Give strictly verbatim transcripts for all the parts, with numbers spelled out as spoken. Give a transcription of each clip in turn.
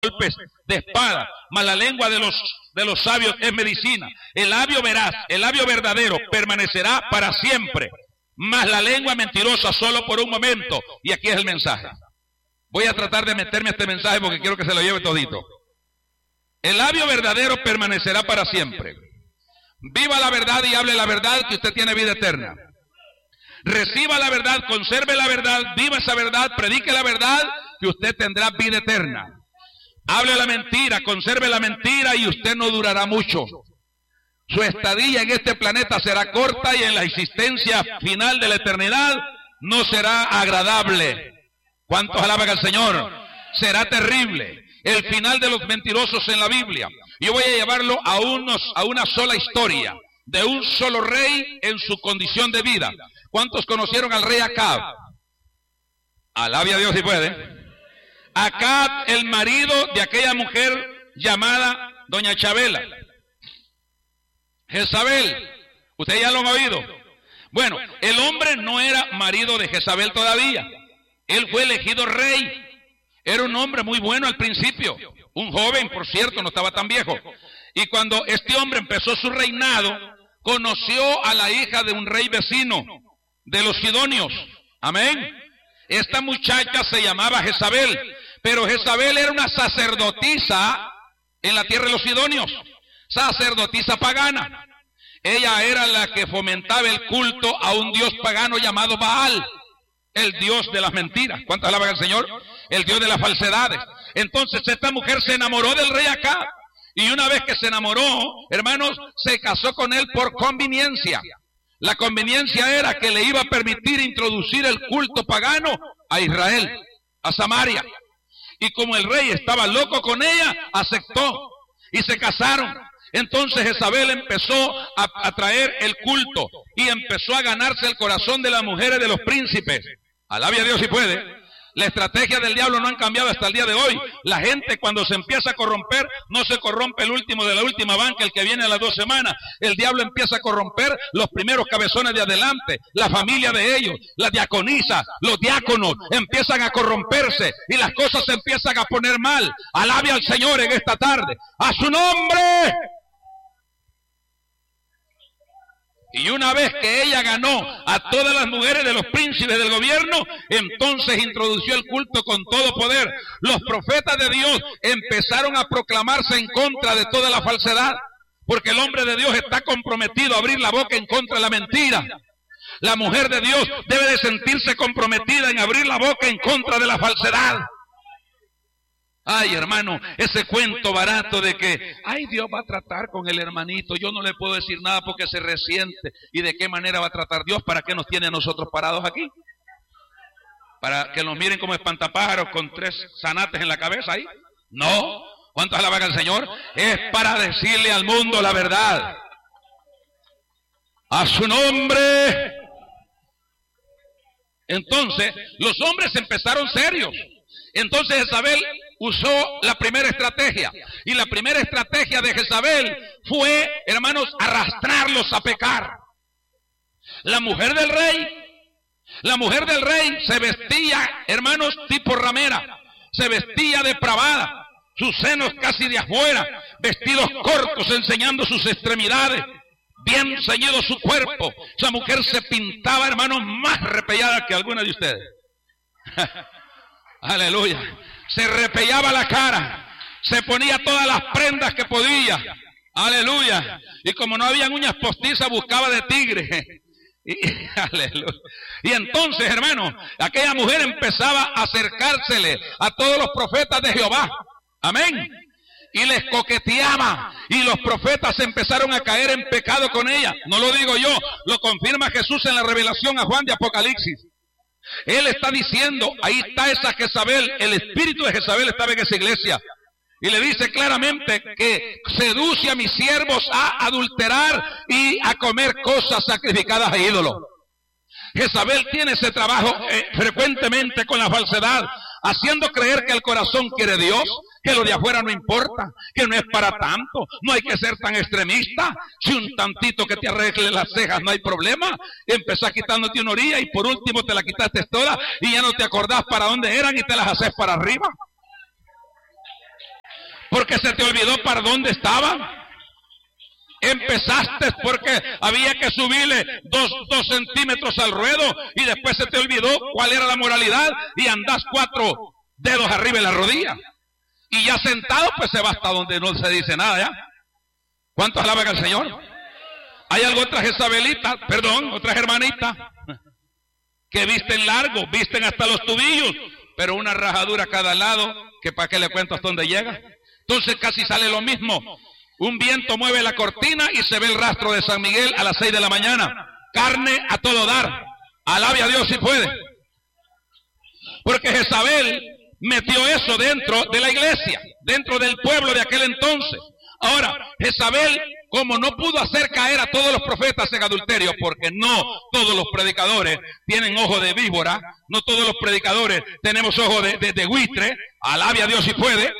golpes de espada, mas la lengua de los, de los sabios es medicina. El labio veraz, el labio verdadero permanecerá para siempre, mas la lengua mentirosa solo por un momento. Y aquí es el mensaje. Voy a tratar de meterme a este mensaje porque quiero que se lo lleve todito. El labio verdadero permanecerá para siempre. Viva la verdad y hable la verdad, que usted tiene vida eterna. Reciba la verdad, conserve la verdad, viva esa verdad, predique la verdad, que usted tendrá vida eterna. Hable la mentira, conserve la mentira y usted no durará mucho. Su estadía en este planeta será corta y en la existencia final de la eternidad no será agradable. ¿Cuántos alaban al Señor? Será terrible. El final de los mentirosos en la Biblia. Yo voy a llevarlo a, unos, a una sola historia de un solo rey en su condición de vida. ¿Cuántos conocieron al rey Acab? Alabe a Dios si puede. Acab, el marido de aquella mujer llamada doña Chabela. Jezabel, ustedes ya lo han oído. Bueno, el hombre no era marido de Jezabel todavía. Él fue elegido rey. Era un hombre muy bueno al principio. Un joven, por cierto, no estaba tan viejo. Y cuando este hombre empezó su reinado, conoció a la hija de un rey vecino, de los sidonios. Amén. Esta muchacha se llamaba Jezabel, pero Jezabel era una sacerdotisa en la tierra de los sidonios, sacerdotisa pagana. Ella era la que fomentaba el culto a un dios pagano llamado Baal, el dios de las mentiras. ¿Cuántos alaban al Señor? El dios de las falsedades. Entonces esta mujer se enamoró del rey Acab, y una vez que se enamoró, hermanos, se casó con él por conveniencia. La conveniencia era que le iba a permitir introducir el culto pagano a Israel, a Samaria. Y como el rey estaba loco con ella, aceptó y se casaron. Entonces Jezabel empezó a, a traer el culto y empezó a ganarse el corazón de las mujeres de los príncipes. Alabe a Dios si puede. La estrategia del diablo no han cambiado hasta el día de hoy. La gente cuando se empieza a corromper, no se corrompe el último de la última banca, el que viene a las dos semanas. El diablo empieza a corromper los primeros cabezones de adelante, la familia de ellos, las diaconisas, los diáconos, empiezan a corromperse y las cosas se empiezan a poner mal. Alabe al Señor en esta tarde. ¡A su nombre! Y una vez que ella ganó a todas las mujeres de los príncipes del gobierno, entonces introdució el culto con todo poder. Los profetas de Dios empezaron a proclamarse en contra de toda la falsedad, porque el hombre de Dios está comprometido a abrir la boca en contra de la mentira. La mujer de Dios debe de sentirse comprometida en abrir la boca en contra de la falsedad. Ay, hermano, ese cuento barato de que, ay, Dios va a tratar con el hermanito, yo no le puedo decir nada porque se resiente. ¿Y de qué manera va a tratar Dios? ¿Para qué nos tiene a nosotros parados aquí? ¿Para que nos miren como espantapájaros con tres zanates en la cabeza ahí? No. ¿Cuántos alaban al Señor? Es para decirle al mundo la verdad. A su nombre. Entonces, los hombres empezaron serios. Entonces Jezabel usó la primera estrategia. Y la primera estrategia de Jezabel fue, hermanos, arrastrarlos a pecar. La mujer del rey, la mujer del rey se vestía, hermanos, tipo ramera. Se vestía depravada, sus senos casi de afuera, vestidos cortos enseñando sus extremidades, bien ceñido su cuerpo. Esa mujer se pintaba, hermanos, más repellada que alguna de ustedes. Aleluya. Se repellaba la cara, se ponía todas las prendas que podía. Aleluya. Y como no habían uñas postizas, buscaba de tigre. Y, aleluya. Y entonces, hermano, aquella mujer empezaba a acercársele a todos los profetas de Jehová. Amén. Y les coqueteaba. Y los profetas empezaron a caer en pecado con ella. No lo digo yo, lo confirma Jesús en la revelación a Juan de Apocalipsis. Él está diciendo, ahí está esa Jezabel, el espíritu de Jezabel estaba en esa iglesia. Y le dice claramente que seduce a mis siervos a adulterar y a comer cosas sacrificadas a ídolos. Jezabel tiene ese trabajo eh, frecuentemente con la falsedad, haciendo creer que el corazón quiere Dios, que lo de afuera no importa, que no es para tanto, no hay que ser tan extremista. Si un tantito que te arregle las cejas no hay problema, empezás quitándote una orilla y por último te la quitaste toda y ya no te acordás para dónde eran y te las haces para arriba. porque se te olvidó para dónde estaban. Empezaste porque había que subirle dos, dos centímetros al ruedo y después se te olvidó cuál era la moralidad y andás cuatro dedos arriba en la rodilla. Y ya sentado pues se va hasta donde no se dice nada ya. ¿Cuántos alaban al Señor? Hay algo otras Jezabelitas, perdón, otras hermanitas que visten largo, visten hasta los tobillos, pero una rajadura a cada lado, que para qué le cuento hasta dónde llega. Entonces casi sale lo mismo. Un viento mueve la cortina y se ve el rastro de San Miguel a las seis de la mañana. Carne a todo dar. Alabe a Dios si puede. Porque Jezabel metió eso dentro de la iglesia, dentro del pueblo de aquel entonces. Ahora, Jezabel, como no pudo hacer caer a todos los profetas en adulterio, porque no todos los predicadores tienen ojo de víbora, no todos los predicadores tenemos ojo de, de, de buitre. Alabe a Dios si puede.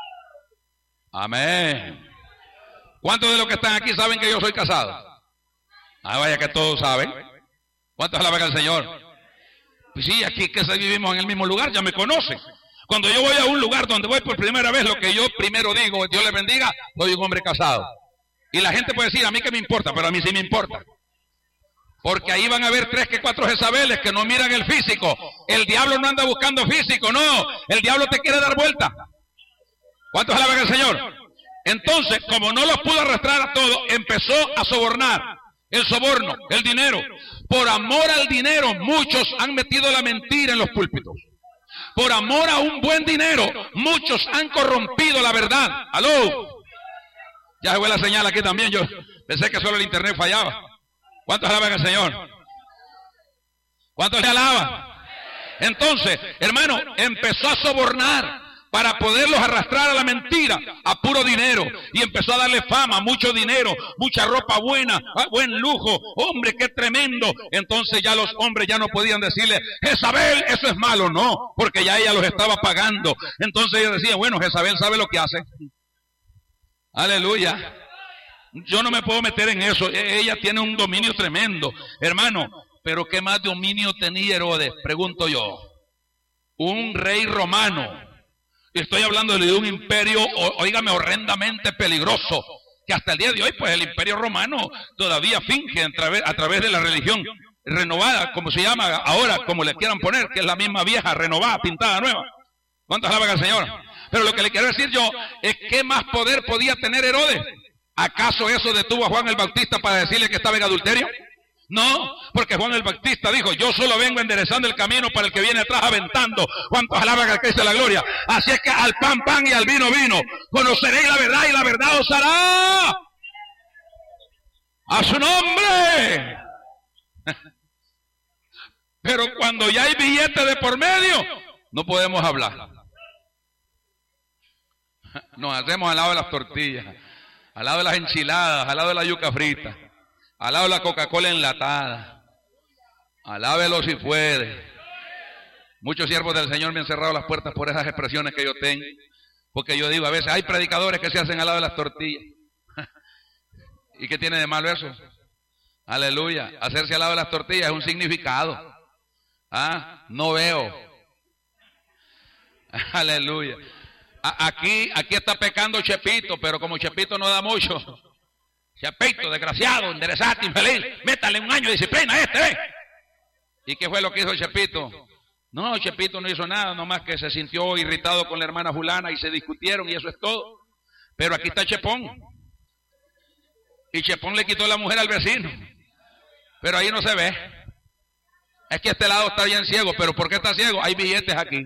Amén. ¿Cuántos de los que están aquí saben que yo soy casado? Ah, vaya que todos saben. ¿Cuántos alaban al Señor? Pues sí, aquí que vivimos en el mismo lugar, ya me conocen. Cuando yo voy a un lugar donde voy por primera vez, lo que yo primero digo, Dios le bendiga, soy un hombre casado. Y la gente puede decir, a mí que me importa, pero a mí sí me importa. Porque ahí van a haber tres que cuatro Jezabeles que no miran el físico. El diablo no anda buscando físico, no. El diablo te quiere dar vuelta. ¿Cuántos alaban al Señor? Entonces, como no los pudo arrastrar a todos, empezó a sobornar. El soborno, el dinero. Por amor al dinero, muchos han metido la mentira en los púlpitos. Por amor a un buen dinero, muchos han corrompido la verdad. ¡Aló! Ya se fue la señal aquí también. Yo pensé que solo el internet fallaba. ¿Cuántos alaban al Señor? ¿Cuántos le alaban? Entonces, hermano, empezó a sobornar para poderlos arrastrar a la mentira, a puro dinero, y empezó a darle fama, mucho dinero, mucha ropa buena, buen lujo, hombre, qué tremendo. Entonces ya los hombres ya no podían decirle, Jezabel, eso es malo, no, porque ya ella los estaba pagando. Entonces ellos decían, bueno, Jezabel sabe lo que hace. Aleluya. Yo no me puedo meter en eso, ella tiene un dominio tremendo, hermano. Pero ¿qué más dominio tenía Herodes? Pregunto yo. Un rey romano. Estoy hablando de un imperio, oígame, horrendamente peligroso, que hasta el día de hoy, pues el imperio romano todavía finge a través, a través de la religión renovada, como se llama ahora, como le quieran poner, que es la misma vieja, renovada, pintada, nueva. ¿Cuántos alaban al Señor? Pero lo que le quiero decir yo es ¿qué más poder podía tener Herodes? ¿Acaso eso detuvo a Juan el Bautista para decirle que estaba en adulterio? No, porque Juan el Bautista dijo, yo solo vengo enderezando el camino para el que viene atrás aventando. ¿Cuántos alaban a Cristo de la gloria? Así es que al pan, pan y al vino, vino. Conoceréis la verdad y la verdad os hará a su nombre. Pero cuando ya hay billete de por medio, no podemos hablar. Nos hacemos al lado de las tortillas, al lado de las enchiladas, al lado de la yuca frita, al lado de la Coca-Cola enlatada. Alábelo si puede. Muchos siervos del Señor me han cerrado las puertas por esas expresiones que yo tengo. Porque yo digo, a veces hay predicadores que se hacen al lado de las tortillas. ¿Y qué tiene de malo eso? Aleluya. Hacerse al lado de las tortillas es un significado. Ah, no veo. Aleluya. A aquí, aquí está pecando Chepito, pero como Chepito no da mucho. Chepito, desgraciado, enderezate, infeliz, métale un año de disciplina a este, ¿eh? ¿Y qué fue lo que hizo Chepito? No, Chepito no hizo nada, nomás que se sintió irritado con la hermana fulana y se discutieron y eso es todo. Pero aquí está Chepón. Y Chepón le quitó la mujer al vecino. Pero ahí no se ve. Es que este lado está bien ciego, pero ¿por qué está ciego? Hay billetes aquí.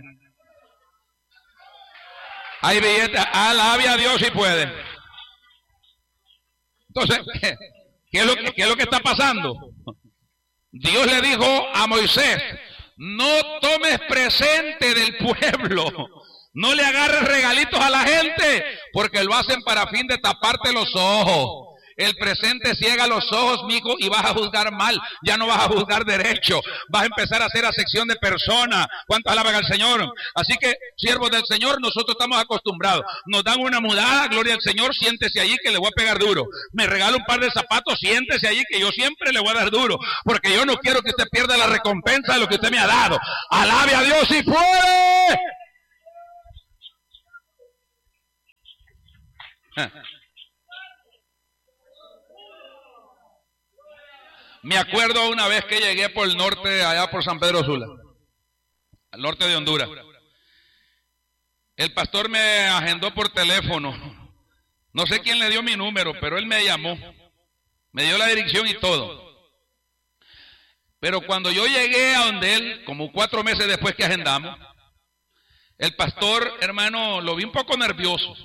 Hay billetes, alabe a Dios si puede. Entonces, ¿qué, qué, es lo que, ¿qué es lo que está pasando? Dios le dijo a Moisés, no tomes presente del pueblo, no le agarres regalitos a la gente, porque lo hacen para fin de taparte los ojos. El presente ciega los ojos, mijo, y vas a juzgar mal, ya no vas a juzgar derecho, vas a empezar a hacer acepción de personas. ¿Cuántos alaban al Señor? Así que, siervos del Señor, nosotros estamos acostumbrados. Nos dan una mudada, gloria al Señor, siéntese allí que le voy a pegar duro. Me regala un par de zapatos, siéntese allí que yo siempre le voy a dar duro, porque yo no quiero que usted pierda la recompensa de lo que usted me ha dado. Alabe a Dios si puede. Me acuerdo una vez que llegué por el norte, allá por San Pedro Sula, al norte de Honduras. El pastor me agendó por teléfono. No sé quién le dio mi número, pero él me llamó. Me dio la dirección y todo. Pero cuando yo llegué a donde él, como cuatro meses después que agendamos, el pastor, hermano, lo vi un poco nervioso.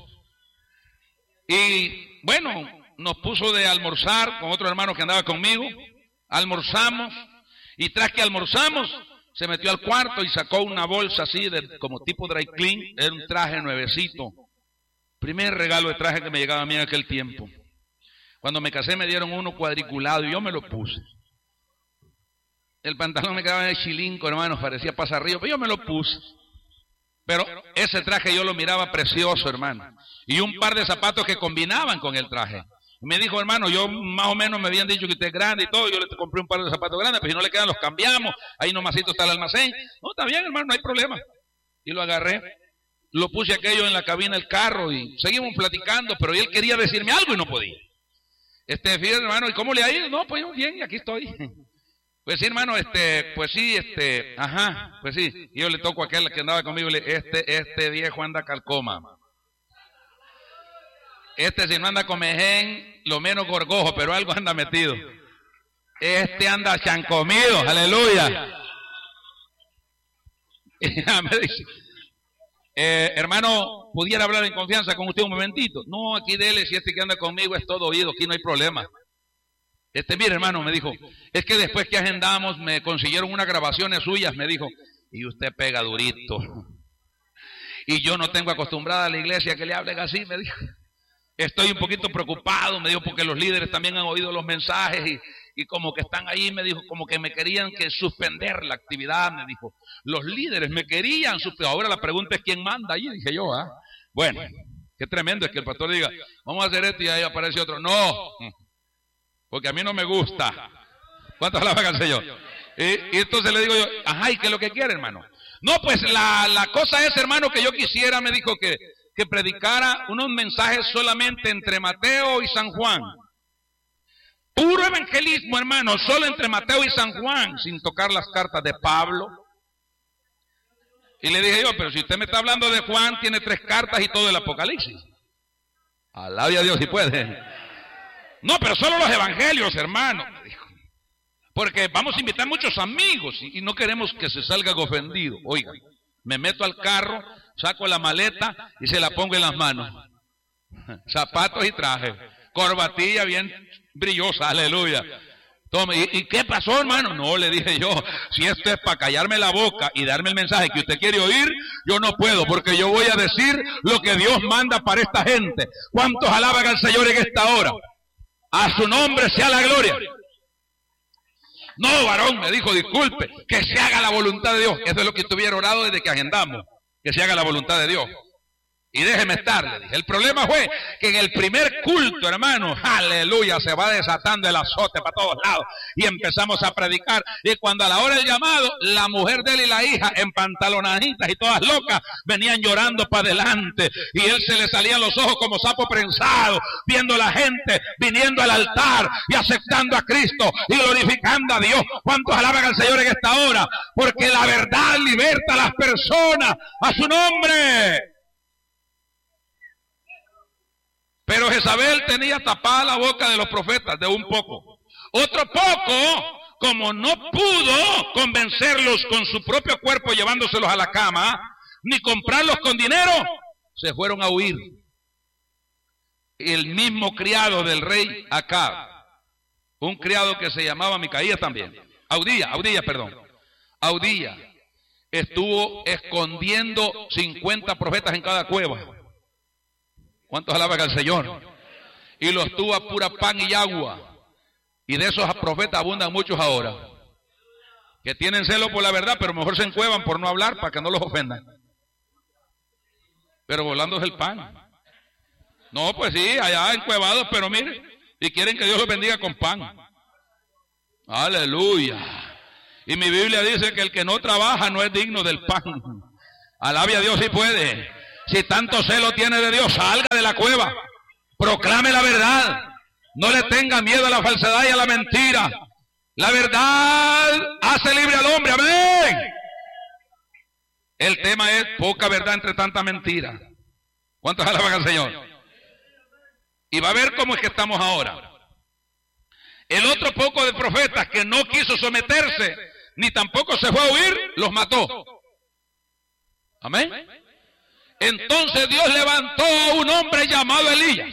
Y bueno, nos puso de almorzar con otro hermano que andaba conmigo. Almorzamos, y tras que almorzamos, se metió al cuarto y sacó una bolsa así, de, como tipo dry clean. Era un traje nuevecito. Primer regalo de traje que me llegaba a mí en aquel tiempo. Cuando me casé me dieron uno cuadriculado y yo me lo puse. El pantalón me quedaba en el chilinco, hermano, parecía pasarrío, pero yo me lo puse. Pero ese traje yo lo miraba precioso, hermano. Y un par de zapatos que combinaban con el traje. Me dijo, hermano, yo más o menos me habían dicho que usted es grande y todo, yo le compré un par de zapatos grandes, pero si no le quedan los cambiamos, ahí nomasito está el almacén. No, está bien, hermano, no hay problema. Y lo agarré, lo puse aquello en la cabina del carro y seguimos platicando, pero él quería decirme algo y no podía. Este, fíjate, hermano, ¿y cómo le ha ido? No, pues bien, aquí estoy. Pues sí, hermano, este, pues sí, este, ajá, pues sí. Y yo le toco a aquel que andaba conmigo y le este, este viejo anda calcoma. Este si no anda con mején, lo menos gorgojo, pero algo anda metido. Este anda chancomido, aleluya. Y me dice, eh, hermano, ¿pudiera hablar en confianza con usted un momentito? No, aquí dele, si este que anda conmigo es todo oído, aquí no hay problema. Este, mire, hermano, me dijo, es que después que agendamos me consiguieron unas grabaciones suyas, me dijo, y usted pega durito. Y yo no tengo acostumbrada a la iglesia que le hablen así, me dijo. Estoy un poquito preocupado, me dijo, porque los líderes también han oído los mensajes y, y como que están ahí, me dijo, como que me querían que suspender la actividad, me dijo. Los líderes me querían suspender. Ahora la pregunta es quién manda ahí, dije yo, ¿ah? Bueno, qué tremendo es que el pastor diga, vamos a hacer esto y ahí aparece otro. No, porque a mí no me gusta. ¿Cuántas alaban al Señor? Y, y entonces le digo yo, ajá, ¿y qué es lo que quiere, hermano? No, pues la, la cosa es, hermano, que yo quisiera, me dijo, que... que predicara unos mensajes solamente entre Mateo y San Juan. Puro evangelismo, hermano, solo entre Mateo y San Juan, sin tocar las cartas de Pablo. Y le dije yo, pero si usted me está hablando de Juan, tiene tres cartas y todo el Apocalipsis. Alabe a Dios si puede. No, pero solo los evangelios, hermano, me dijo. Porque vamos a invitar muchos amigos y, y no queremos que se salgan ofendidos. Oiga, me meto al carro, saco la maleta y se la pongo en las manos. Zapatos y traje. Corbatilla bien brillosa, aleluya. Tome, ¿y, ¿y qué pasó, hermano? No, le dije yo, si esto es para callarme la boca y darme el mensaje que usted quiere oír, yo no puedo, porque yo voy a decir lo que Dios manda para esta gente. ¿Cuántos alaban al Señor en esta hora? A su nombre sea la gloria. No, varón, me dijo, disculpe, que se haga la voluntad de Dios. Eso es lo que estuviera orado desde que agendamos, que se haga la voluntad de Dios. Y déjeme estar, le dije. El problema fue que en el primer culto, hermano, aleluya, se va desatando el azote para todos lados. Y empezamos a predicar. Y cuando a la hora del llamado, la mujer de él y la hija, en pantalonaditas y todas locas, venían llorando para adelante. Y él se le salían los ojos como sapo prensado, viendo a la gente viniendo al altar y aceptando a Cristo y glorificando a Dios. ¿Cuántos alaban al Señor en esta hora? Porque la verdad liberta a las personas a su nombre. Pero Jezabel tenía tapada la boca de los profetas de un poco. Otro poco, como no pudo convencerlos con su propio cuerpo llevándoselos a la cama, ni comprarlos con dinero, se fueron a huir. El mismo criado del rey Acab, un criado que se llamaba Micaías también, Audía, Audía, perdón, Audía, estuvo escondiendo cincuenta profetas en cada cueva. ¿Cuántos alaban al Señor? Y los tuvo a pura pan y agua. Y de esos profetas abundan muchos ahora, que tienen celo por la verdad, pero mejor se encuevan por no hablar para que no los ofendan. Pero volándose el pan. No, pues sí, allá encuevados, pero mire, y quieren que Dios los bendiga con pan. Aleluya. Y mi Biblia dice que el que no trabaja no es digno del pan. Alabe a Dios si puede. Si tanto celo tiene de Dios, salga de la cueva. Proclame la verdad. No le tenga miedo a la falsedad y a la mentira. La verdad hace libre al hombre. Amén. El tema es poca verdad entre tanta mentira. ¿Cuántos alaban al Señor? Y va a ver cómo es que estamos ahora. El otro poco de profetas que no quiso someterse, ni tampoco se fue a huir, los mató. Amén. Entonces Dios levantó a un hombre llamado Elías.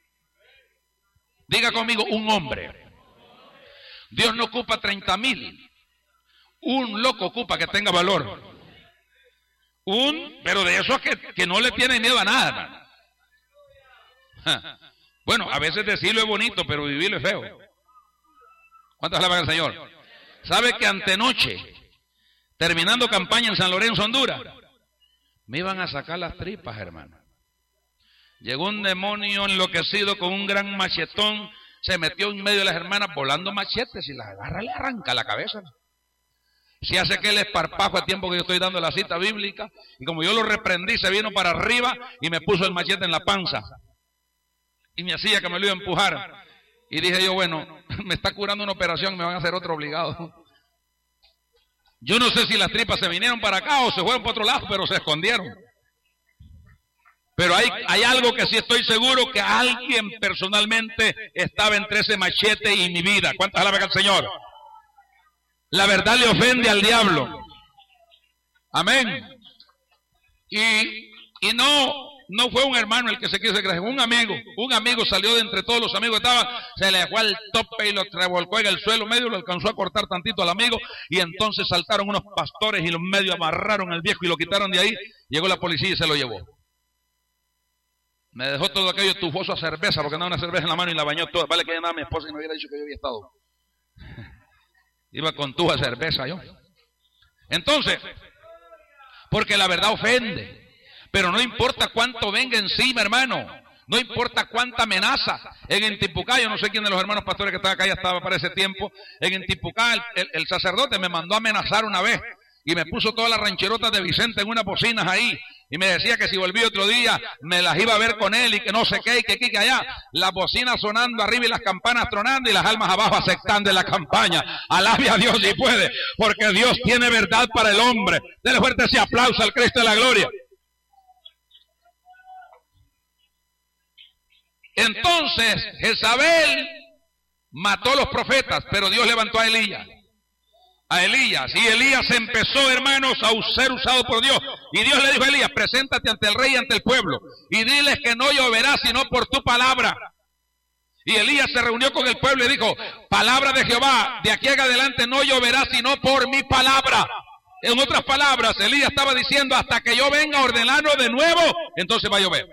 Diga conmigo, un hombre. Dios no ocupa treinta mil. Un loco ocupa que tenga valor. Un, pero de esos que, que no le tiene miedo a nada. Ja. Bueno, a veces decirlo es bonito, pero vivirlo es feo. ¿Cuántas alaban al Señor? ¿Sabe que antenoche, terminando campaña en San Lorenzo, Honduras, me iban a sacar las tripas, hermano? Llegó un demonio enloquecido con un gran machetón, se metió en medio de las hermanas volando machetes y las agarra, le arranca la cabeza. Si hace que el esparpajo a tiempo que yo estoy dando la cita bíblica, y como yo lo reprendí, se vino para arriba y me puso el machete en la panza. Y me hacía que me lo iba a empujar. Y dije yo, bueno, me está curando una operación, me van a hacer otro obligado. Yo no sé si las tripas se vinieron para acá o se fueron para otro lado, pero se escondieron. Pero hay, hay algo que sí estoy seguro, que alguien personalmente estaba entre ese machete y mi vida. ¿Cuántas alaban al Señor? La verdad le ofende al diablo. Amén. Y, y no, no fue un hermano el que se quiso creer, un amigo. Un amigo salió de entre todos los amigos que estaban, se le dejó al tope y lo revolcó en el suelo medio, lo alcanzó a cortar tantito al amigo, y entonces saltaron unos pastores y los medios amarraron al viejo y lo quitaron de ahí. Llegó la policía y se lo llevó. Me dejó todo aquello estufoso a cerveza, porque andaba una cerveza en la mano y la bañó toda. Vale que ya nada mi esposa y me hubiera dicho que yo había estado. Iba con tuja cerveza yo. Entonces, porque la verdad ofende. Pero no importa cuánto venga encima, hermano. No importa cuánta amenaza. En Intipucá, yo no sé quién de los hermanos pastores que estaba acá ya estaba para ese tiempo. En Intipucá, el, el, el sacerdote me mandó a amenazar una vez. Y me puso todas las rancherotas de Vicente en unas bocinas ahí. Y me decía que si volví otro día, me las iba a ver con él y que no sé qué, y que aquí, que allá. Las bocinas sonando arriba y las campanas tronando y las almas abajo aceptando en la campaña. Alabe a Dios si puede, porque Dios tiene verdad para el hombre. Dele fuerte ese aplauso al Cristo de la gloria. Entonces, Jezabel mató a los profetas, pero Dios levantó a Elías. A Elías, y Elías empezó, hermanos, a ser usado por Dios. Y Dios le dijo a Elías: preséntate ante el rey y ante el pueblo, y diles que no lloverá sino por tu palabra. Y Elías se reunió con el pueblo y dijo: palabra de Jehová, de aquí en adelante no lloverá sino por mi palabra. En otras palabras, Elías estaba diciendo: hasta que yo venga a ordenarlo de nuevo, entonces va a llover.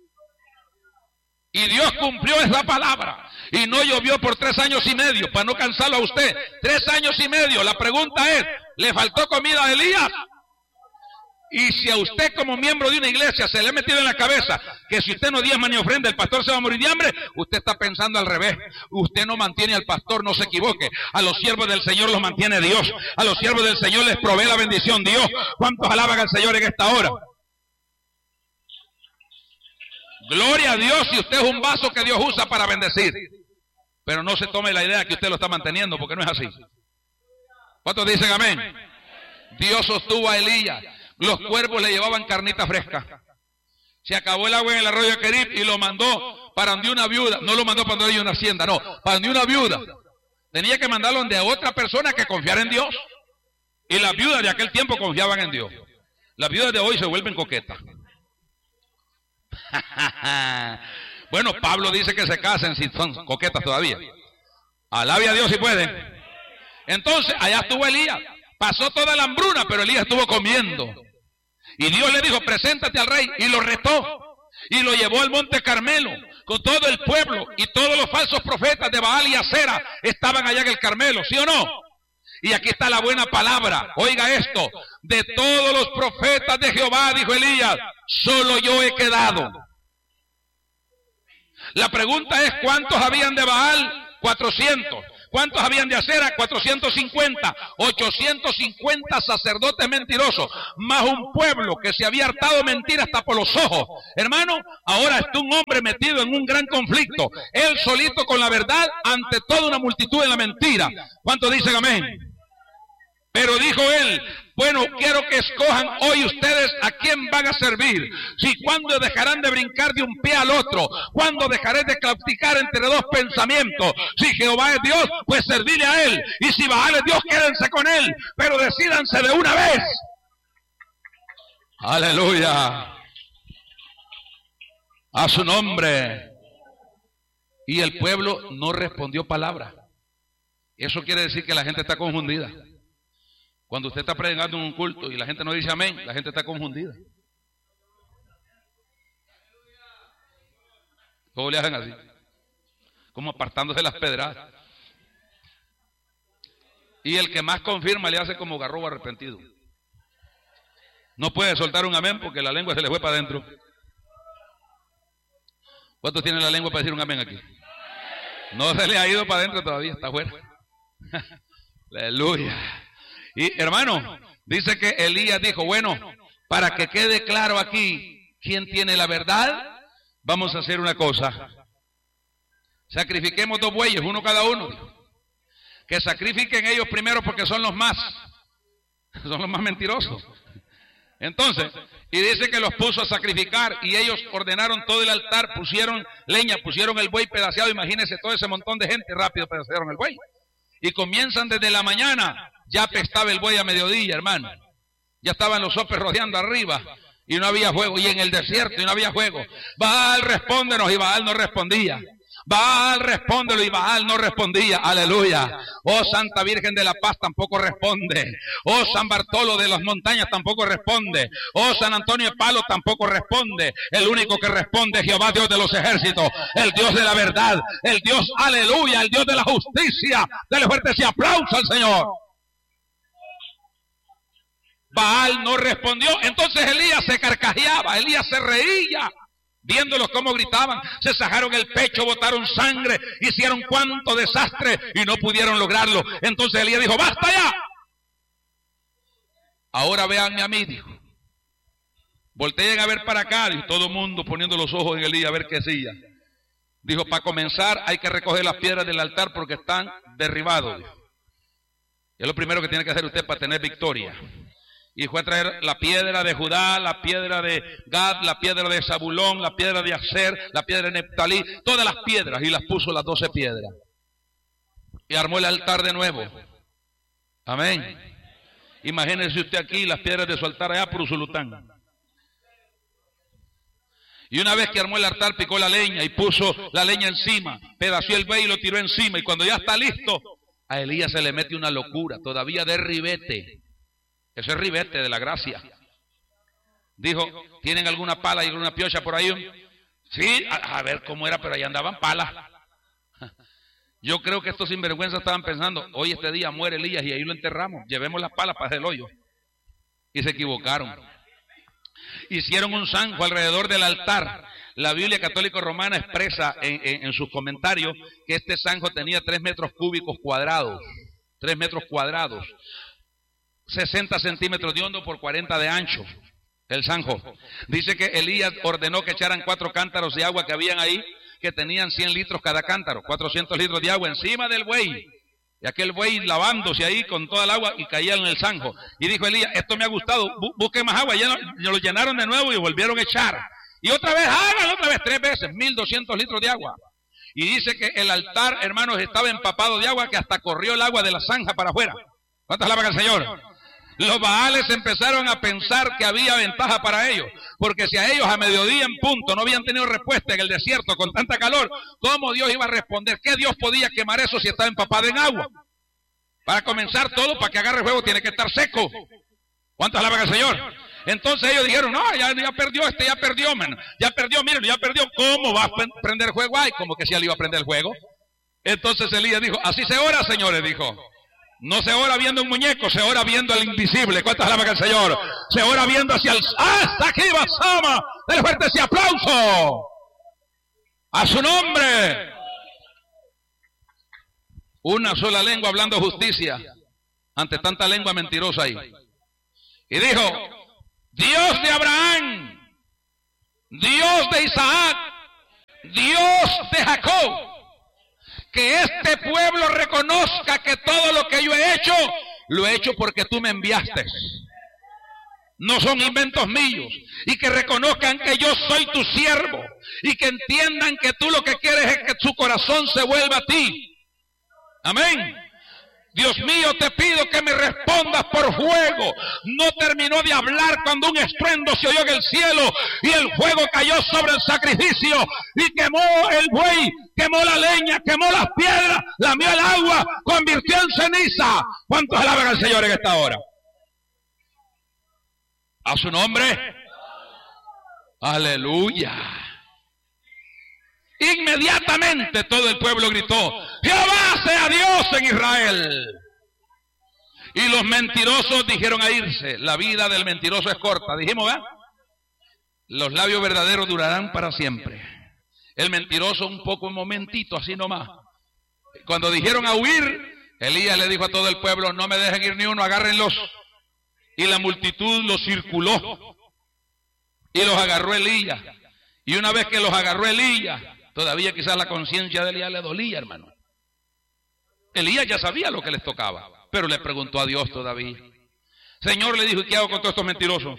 Y Dios cumplió esa palabra. Y no llovió por tres años y medio, para no cansarlo a usted. Tres años y medio. La pregunta es, ¿le faltó comida a Elías? Y si a usted como miembro de una iglesia se le ha metido en la cabeza que si usted no diezma ni ofrenda, el pastor se va a morir de hambre, usted está pensando al revés. Usted no mantiene al pastor, no se equivoque. A los siervos del Señor los mantiene Dios. A los siervos del Señor les provee la bendición Dios. ¿Cuántos alaban al Señor en esta hora? Gloria a Dios si usted es un vaso que Dios usa para bendecir. Pero no se tome la idea que usted lo está manteniendo, porque no es así. ¿Cuántos dicen amén? Dios sostuvo a Elías. Los cuervos le llevaban carnita fresca. Se acabó el agua en el arroyo de Querib y lo mandó para donde una viuda. No lo mandó para donde una hacienda, no. Para donde una viuda. Tenía que mandarlo donde otra persona que confiara en Dios. Y las viudas de aquel tiempo confiaban en Dios. Las viudas de hoy se vuelven coquetas. Bueno, Pablo dice que se casen si son coquetas todavía. Alabe a Dios si pueden. Entonces, allá estuvo Elías. Pasó toda la hambruna, pero Elías estuvo comiendo. Y Dios le dijo: preséntate al rey. Y lo retó. Y lo llevó al monte Carmelo con todo el pueblo. Y todos los falsos profetas de Baal y Acera estaban allá en el Carmelo, ¿sí o no? Y aquí está la buena palabra. Oiga esto: de todos los profetas de Jehová, dijo Elías, solo yo he quedado. La pregunta es: ¿cuántos habían de Baal? cuatrocientos. ¿Cuántos habían de Acera? cuatrocientos cincuenta. ochocientos cincuenta sacerdotes mentirosos, más un pueblo que se había hartado mentira hasta por los ojos. Hermano, ahora está un hombre metido en un gran conflicto. Él solito con la verdad ante toda una multitud en la mentira. ¿Cuántos dicen amén? Pero dijo él, bueno, quiero que escojan hoy ustedes a quién van a servir. Si cuándo dejarán de brincar de un pie al otro, cuándo dejaré de claudicar entre dos pensamientos. Si Jehová es Dios, pues servirle a él. Y si Baal es Dios, quédense con él. Pero decídanse de una vez. Aleluya. A su nombre. Y el pueblo no respondió palabra. Eso quiere decir que la gente está confundida. Cuando usted está predicando en un culto y la gente no dice amén, la gente está confundida. ¿Cómo le hacen así? Como apartándose las pedradas. Y el que más confirma le hace como garrobo arrepentido. No puede soltar un amén porque la lengua se le fue para adentro. ¿Cuántos tienen la lengua para decir un amén aquí? No se le ha ido para adentro todavía, está afuera. Aleluya. Y hermano, dice que Elías dijo, bueno, para que quede claro aquí quién tiene la verdad, vamos a hacer una cosa. Sacrifiquemos dos bueyes, uno cada uno. Que sacrifiquen ellos primero porque son los más, son los más mentirosos. Entonces, y dice que los puso a sacrificar y ellos ordenaron todo el altar, pusieron leña, pusieron el buey pedaceado. Imagínense todo ese montón de gente, rápido pedacearon el buey. Y comienzan desde la mañana. Ya apestaba el buey a mediodía, hermano. Ya estaban los sopes rodeando arriba y no había fuego. Y en el desierto y no había fuego. Baal, respóndenos, y Baal no respondía. Baal, respóndelo, y Baal no respondía. Aleluya. Oh Santa Virgen de la Paz, tampoco responde. Oh San Bartolo de las Montañas, tampoco responde. Oh San Antonio de Palo, tampoco responde. El único que responde es Jehová, Dios de los ejércitos, el Dios de la verdad, el Dios, aleluya, el Dios de la justicia. Dale fuerte ese aplauso al Señor. Baal no respondió. Entonces Elías se carcajeaba, Elías se reía, viéndolos cómo gritaban, se sajaron el pecho, botaron sangre, hicieron cuanto desastre y no pudieron lograrlo. Entonces Elías dijo, basta ya. Ahora véanme a mí, dijo. Volteen a ver para acá, y todo el mundo poniendo los ojos en Elías a ver qué hacía. Dijo, para comenzar hay que recoger las piedras del altar porque están derribados. Dijo. Es lo primero que tiene que hacer usted para tener victoria. Y fue a traer la piedra de Judá, la piedra de Gad, la piedra de Zabulón, la piedra de Aser, la piedra de Neftalí, todas las piedras, y las puso las doce piedras. Y armó el altar de nuevo. Amén. Imagínese usted aquí las piedras de su altar allá por Usulután. Y una vez que armó el altar, picó la leña y puso la leña encima, pedació el buey y lo tiró encima. Y cuando ya está listo, a Elías se le mete una locura, todavía de ribete. Ese es ribete de la gracia. Dijo, ¿tienen alguna pala y alguna piocha por ahí? Sí, a, a ver cómo era, pero ahí andaban palas. Yo creo que estos sinvergüenzas estaban pensando, hoy este día muere Elías y ahí lo enterramos, llevemos las palas para hacer el hoyo. Y se equivocaron. Hicieron un zanjo alrededor del altar. La Biblia Católica Romana expresa en, en, en sus comentarios que este zanjo tenía tres metros cúbicos cuadrados. Tres metros cuadrados. sesenta centímetros de hondo por cuarenta de ancho, el zanjo. Dice que Elías ordenó que echaran cuatro cántaros de agua que habían ahí, que tenían cien litros cada cántaro, cuatrocientos litros de agua encima del buey. Y aquel buey lavándose ahí con toda el agua y caía en el zanjo. Y dijo Elías, esto me ha gustado, busquen más agua. Y lo llenaron de nuevo y volvieron a echar. Y otra vez, hagan otra vez, tres veces, mil doscientos litros de agua. Y dice que el altar, hermanos, estaba empapado de agua que hasta corrió el agua de la zanja para afuera. ¿Cuántas alaban al Señor? Los Baales empezaron a pensar que había ventaja para ellos, porque si a ellos a mediodía en punto no habían tenido respuesta en el desierto con tanta calor, ¿cómo Dios iba a responder? ¿Qué Dios podía quemar eso si estaba empapado en agua? Para comenzar todo, para que agarre fuego tiene que estar seco. ¿Cuántas alaban al Señor? Entonces ellos dijeron, no, ya, ya perdió este, ya perdió, man. ya perdió, miren, ya perdió. ¿Cómo va a prender fuego? Ay, como que si él iba a prender el fuego. Entonces Elías dijo, así se ora, señores, dijo. No se ora viendo un muñeco, se ora viendo al invisible. ¿Cuántas alaban al Señor? Se ora viendo hacia el... ¡Hasta aquí va Sama! ¡Dale fuerte ese aplauso! ¡A su nombre! una sola lengua hablando justicia ante tanta lengua mentirosa ahí. Y dijo, Dios de Abraham, Dios de Isaac, Dios de Jacob, que este pueblo reconozca que todo lo que yo he hecho, lo he hecho porque tú me enviaste. No son inventos míos. Y que reconozcan que yo soy tu siervo. Y que entiendan que tú lo que quieres es que su corazón se vuelva a ti. Amén. Dios mío, te pido que me respondas por fuego. No terminó de hablar cuando un estruendo se oyó en el cielo y el fuego cayó sobre el sacrificio y quemó el buey, quemó la leña, quemó las piedras, lamió el agua, convirtió en ceniza. ¿Cuántos alaban al Señor en esta hora? A su nombre. Aleluya. Inmediatamente todo el pueblo gritó, Jehová sea Dios en Israel. Y los mentirosos dijeron a irse. La vida del mentiroso es corta. Dijimos, ¿verdad? Los labios verdaderos durarán para siempre. El mentiroso un poco, un momentito, así nomás. Cuando dijeron a huir, Elías le dijo a todo el pueblo, no me dejen ir ni uno, agárrenlos. Y la multitud los circuló. Y los agarró Elías. Y una vez que los agarró Elías, todavía quizás la conciencia de Elías le dolía, hermano. Elías ya sabía lo que les tocaba, pero le preguntó a Dios todavía. Señor, le dijo, ¿y qué hago con todos estos mentirosos?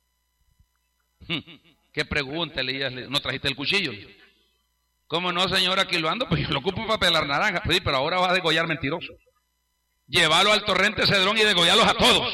¿Qué pregunta, Elías? ¿No trajiste el cuchillo? ¿Cómo no, señor? Aquí lo ando, pues yo lo ocupo para pelar naranjas. Sí, pero ahora va a degollar mentirosos. Llévalo al torrente Cedrón y degollarlos a todos.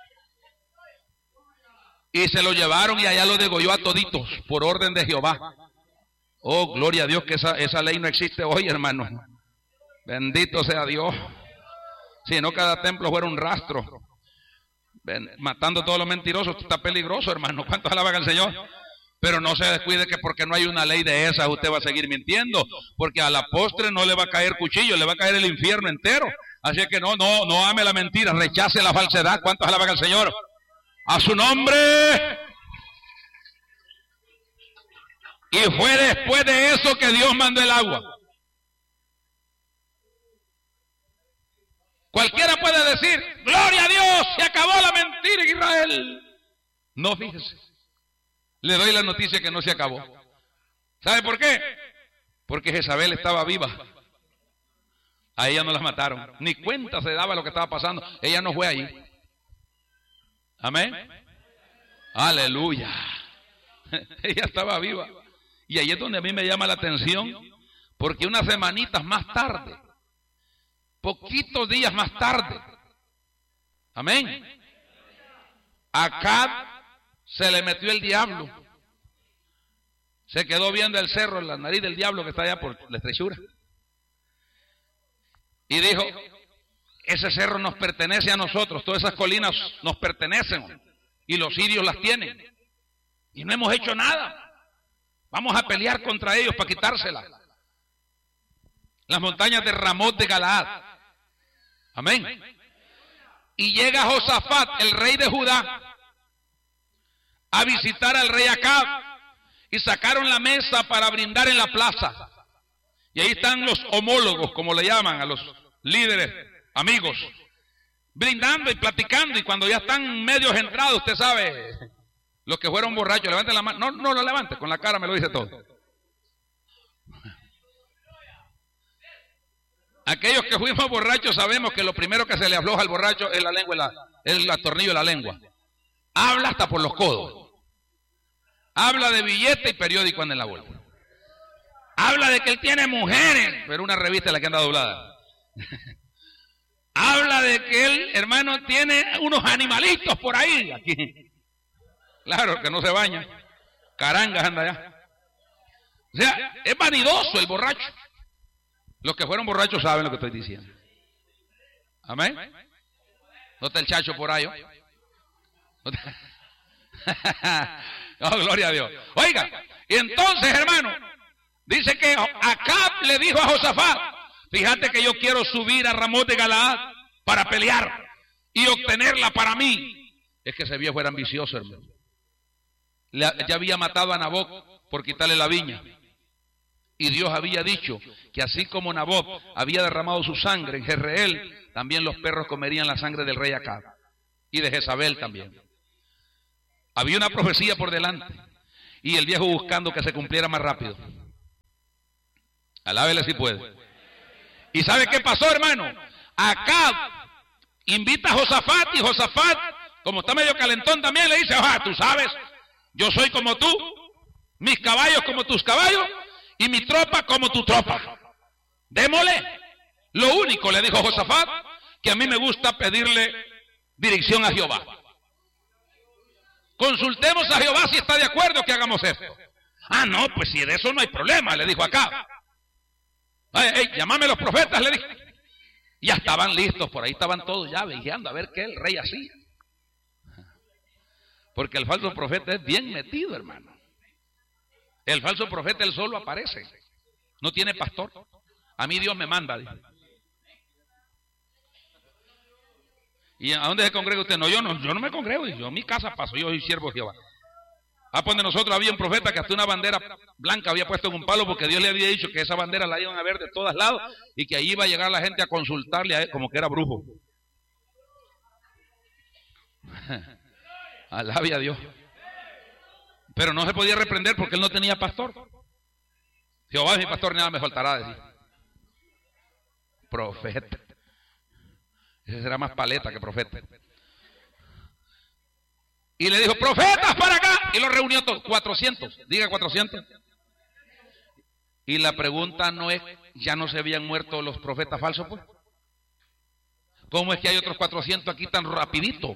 Y se lo llevaron y allá lo degolló a toditos por orden de Jehová. Oh, gloria a Dios que esa, esa ley no existe hoy, hermano. Bendito sea Dios. Si no, cada templo fuera un rastro. Ven, matando a todos los mentirosos. Esto está peligroso, hermano. ¿Cuántos alaban al Señor? Pero no se descuide que porque no hay una ley de esas usted va a seguir mintiendo. Porque a la postre no le va a caer cuchillo, le va a caer el infierno entero. Así que no, no, no ame la mentira, rechace la falsedad. ¿Cuántos alaban al Señor? A su nombre. Y fue después de eso que Dios mandó el agua. Cualquiera puede decir, gloria a Dios, se acabó la mentira en Israel. No, fíjese. Le doy la noticia que no se acabó. ¿Sabe por qué? Porque Jezabel estaba viva. A ella no la mataron. Ni cuenta se daba lo que estaba pasando. Ella no fue allí. Amén. Aleluya. Ella estaba viva. Y ahí es donde a mí me llama la atención, porque unas semanitas más tarde, poquitos días más tarde, amén, acá se le metió el diablo. Se quedó viendo el cerro en la nariz del diablo que está allá por la estrechura. Y dijo, ese cerro nos pertenece a nosotros, todas esas colinas nos pertenecen y los sirios las tienen. Y no hemos hecho nada. Vamos a pelear contra ellos para quitárselas. Las montañas de Ramot de Galaad. Amén. Y llega Josafat, el rey de Judá, a visitar al rey Acab. Y sacaron la mesa para brindar en la plaza. Y ahí están los homólogos, como le llaman a los líderes, amigos, brindando y platicando. Y cuando ya están medios entrados, usted sabe, los que fueron borrachos, levanten la mano. No, no lo levante, con la cara me lo dice todo. Aquellos que fuimos borrachos sabemos que lo primero que se le afloja al borracho es la lengua, la, el tornillo de la lengua. Habla hasta por los codos. Habla de billete y periódico en la bolsa. Habla de que él tiene mujeres, pero una revista es la que anda doblada. Habla de que él, hermano, tiene unos animalitos por ahí. Aquí. Claro, que no se baña. Carangas anda allá. O sea, es vanidoso el borracho. Los que fueron borrachos saben lo que estoy diciendo. Amén. ¿No está el chacho por ahí? ¿No está? Oh, gloria a Dios. Oiga, y entonces, hermano, dice que Acab le dijo a Josafat, fíjate que yo quiero subir a Ramot de Galaad para pelear y obtenerla para mí. Es que ese viejo era ambicioso, hermano. Ya había matado a Nabot por quitarle la viña. Y Dios había dicho que así como Nabot había derramado su sangre en Jezreel, también los perros comerían la sangre del rey Acab y de Jezabel también. Había una profecía por delante y el viejo buscando que se cumpliera más rápido. Alábele si puede. ¿Y sabe qué pasó, hermano? Acab invita a Josafat y Josafat, como está medio calentón también, le dice: ah, tú sabes, yo soy como tú, mis caballos como tus caballos y mi tropa como tu tropa. Démosle. Lo único, le dijo Josafat, que a mí me gusta pedirle dirección a Jehová. Consultemos a Jehová si está de acuerdo que hagamos esto. Ah, no, pues si de eso no hay problema, le dijo acá. Ay, ay, llámame los profetas, le dije. Ya estaban listos, por ahí estaban todos ya vigiando a ver qué el rey hacía. Porque el falso profeta es bien metido, hermano. El falso profeta él solo aparece, no tiene pastor. A mí Dios me manda, dice. ¿Y a dónde se congrega usted? No, yo no, yo no me congrego, yo a mi casa paso, yo soy siervo de Jehová. Ah, pues de nosotros había un profeta que hasta una bandera blanca había puesto en un palo porque Dios le había dicho que esa bandera la iban a ver de todos lados y que ahí iba a llegar la gente a consultarle a él como que era brujo. Alabe a Dios. Pero no se podía reprender porque él no tenía pastor. Jehová es mi pastor, nada me faltará decir. Profeta. Ese será más paleta que profeta. Y le dijo: profetas para acá. Y lo reunió todos, cuatrocientos. Diga cuatrocientos. Y la pregunta no es: ¿ya no se habían muerto los profetas falsos, pues? ¿Cómo es que hay otros cuatrocientos aquí tan rapidito?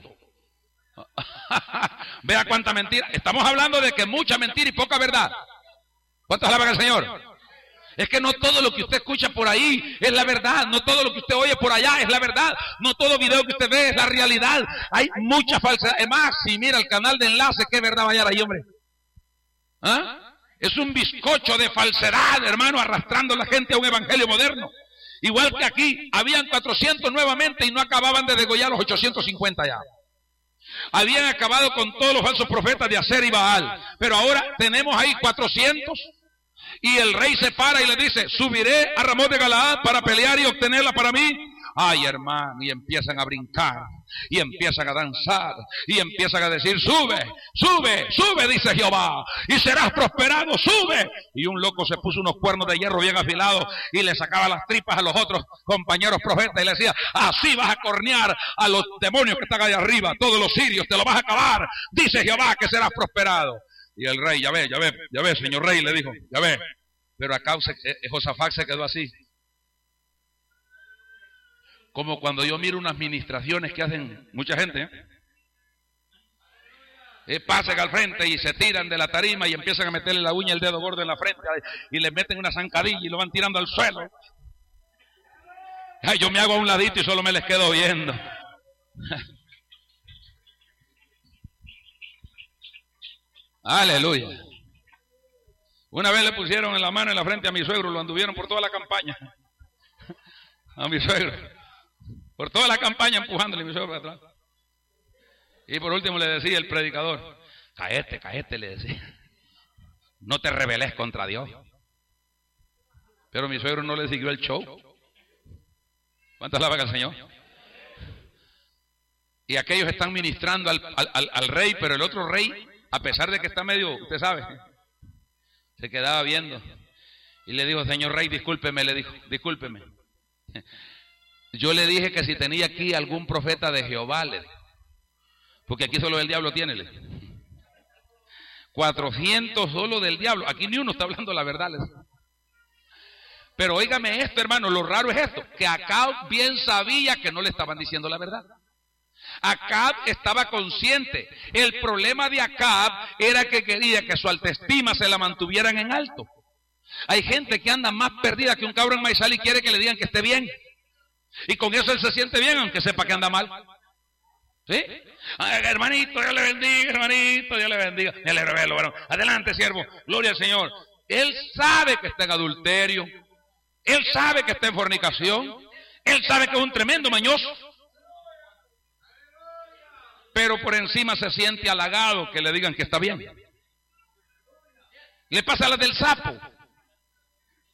Vea cuánta mentira. Estamos hablando de que mucha mentira y poca verdad. ¿Cuántas alaban al Señor? Es que no todo lo que usted escucha por ahí es la verdad, no todo lo que usted oye por allá es la verdad, no todo video que usted ve es la realidad. Hay mucha falsedad. Es más, si mira el canal de enlace, qué verdad va a hallar ahí, hombre. ¿Ah? Es un bizcocho de falsedad, hermano, arrastrando a la gente a un evangelio moderno. Igual que aquí, habían cuatrocientos nuevamente y no acababan de degollar los ochocientos cincuenta ya. Habían acabado con todos los falsos profetas de Aser y Baal, pero ahora tenemos ahí cuatrocientos. Y el rey se para y le dice: subiré a Ramot de Galaad para pelear y obtenerla para mí. Ay, hermano, y empiezan a brincar, y empiezan a danzar, y empiezan a decir: sube, sube, sube, dice Jehová, y serás prosperado, sube. Y un loco se puso unos cuernos de hierro bien afilados y le sacaba las tripas a los otros compañeros profetas y le decía: así vas a cornear a los demonios que están allá arriba, todos los sirios, te lo vas a acabar, dice Jehová que serás prosperado. Y el rey: ya ve, ya ve, ya ve, señor rey, le dijo, ya ve. Pero acá Josafat se quedó así. Como cuando yo miro unas ministraciones que hacen mucha gente, ¿eh? Eh, pasan al frente y se tiran de la tarima y empiezan a meterle la uña y el dedo gordo en la frente y le meten una zancadilla y lo van tirando al suelo. Ay, yo me hago a un ladito y solo me les quedo viendo. Aleluya. Una vez le pusieron en la mano en la frente a mi suegro, lo anduvieron por toda la campaña. A mi suegro. Por toda la campaña empujándole a mi suegro para atrás. Y por último le decía el predicador: cáete, cáete, le decía. No te rebeles contra Dios. Pero mi suegro no le siguió el show. ¿Cuántas alaban al Señor? Y aquellos están ministrando al, al, al rey, pero el otro rey, a pesar de que está medio, usted sabe, se quedaba viendo. Y le dijo: señor rey, discúlpeme, le dijo, discúlpeme. Yo le dije que si tenía aquí algún profeta de Jehová, le dijo, porque aquí solo el diablo tiene, le dijo. cuatrocientos solo del diablo, aquí ni uno está hablando la verdad, le dijo. Pero óigame esto, hermano, lo raro es esto, que Acab bien sabía que no le estaban diciendo la verdad. Acab estaba consciente. El problema de Acab era que quería que su autoestima se la mantuvieran en alto. Hay gente que anda más perdida que un cabro en maizal y quiere que le digan que esté bien. Y con eso él se siente bien, aunque sepa que anda mal. ¿Sí? Ay, hermanito, Dios le bendiga, hermanito, Dios le bendiga. Ya le revelo, bueno, adelante, siervo, gloria al Señor. Él sabe que está en adulterio. Él sabe que está en fornicación. Él sabe que es un tremendo mañoso. Pero por encima se siente halagado que le digan que está bien. Le pasa a la del sapo.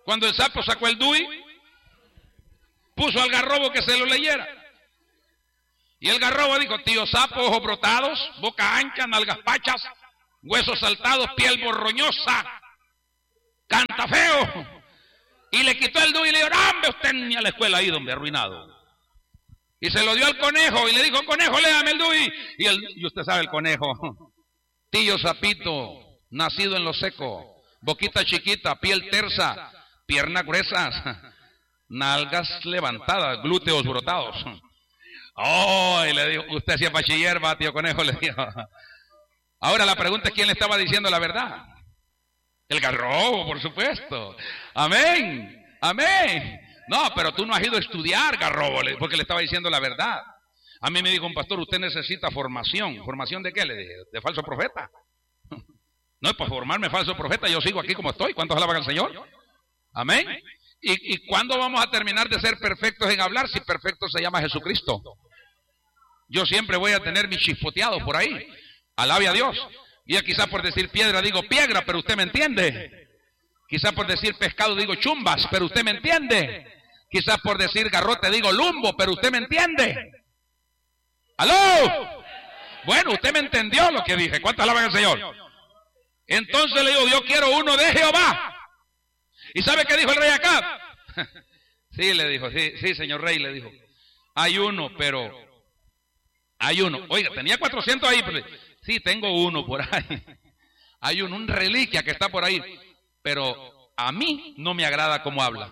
Cuando el sapo sacó el DUI, puso al garrobo que se lo leyera. Y el garrobo dijo: tío sapo, ojos brotados, boca ancha, nalgas pachas, huesos saltados, piel borroñosa, canta feo. Y le quitó el DUI y le dijo: ¡hombre, usted ni a la escuela ha ido, hombre, arruinado! Y se lo dio al conejo y le dijo: conejo, léame el DUI. Y, el, y usted sabe el conejo: tío sapito, nacido en lo seco, boquita chiquita, piel tersa, piernas gruesas, nalgas levantadas, glúteos brotados. Oh, y le dijo: usted hacía bachiller, va, tío conejo, le dijo. Ahora la pregunta es: ¿quién le estaba diciendo la verdad? El garrobo, por supuesto. Amén, amén. No, pero tú no has ido a estudiar, garrobo, porque le estaba diciendo la verdad. A mí me dijo un pastor: usted necesita formación. ¿Formación de qué? Le dije: de falso profeta. No es para formarme falso profeta, yo sigo aquí como estoy. ¿Cuántos alaban al Señor? Amén. ¿Y, y cuándo vamos a terminar de ser perfectos en hablar si perfecto se llama Jesucristo? Yo siempre voy a tener mis chispoteados por ahí. Alabe a Dios. Y quizás por decir piedra digo piedra, pero usted me entiende. Quizás por decir pescado digo chumbas, pero usted me entiende. Quizás por decir garrote digo lumbo, pero usted me entiende. ¡Aló! Bueno, usted me entendió lo que dije. ¿Cuántos alaban al Señor? Entonces le digo: yo quiero uno de Jehová. ¿Y sabe qué dijo el rey Acab? Sí, le dijo, sí, sí, señor rey, le dijo: hay uno, pero hay uno. Oiga, tenía cuatrocientos ahí, pero sí, tengo uno por ahí. Hay uno, un reliquia que está por ahí, pero a mí no me agrada cómo habla.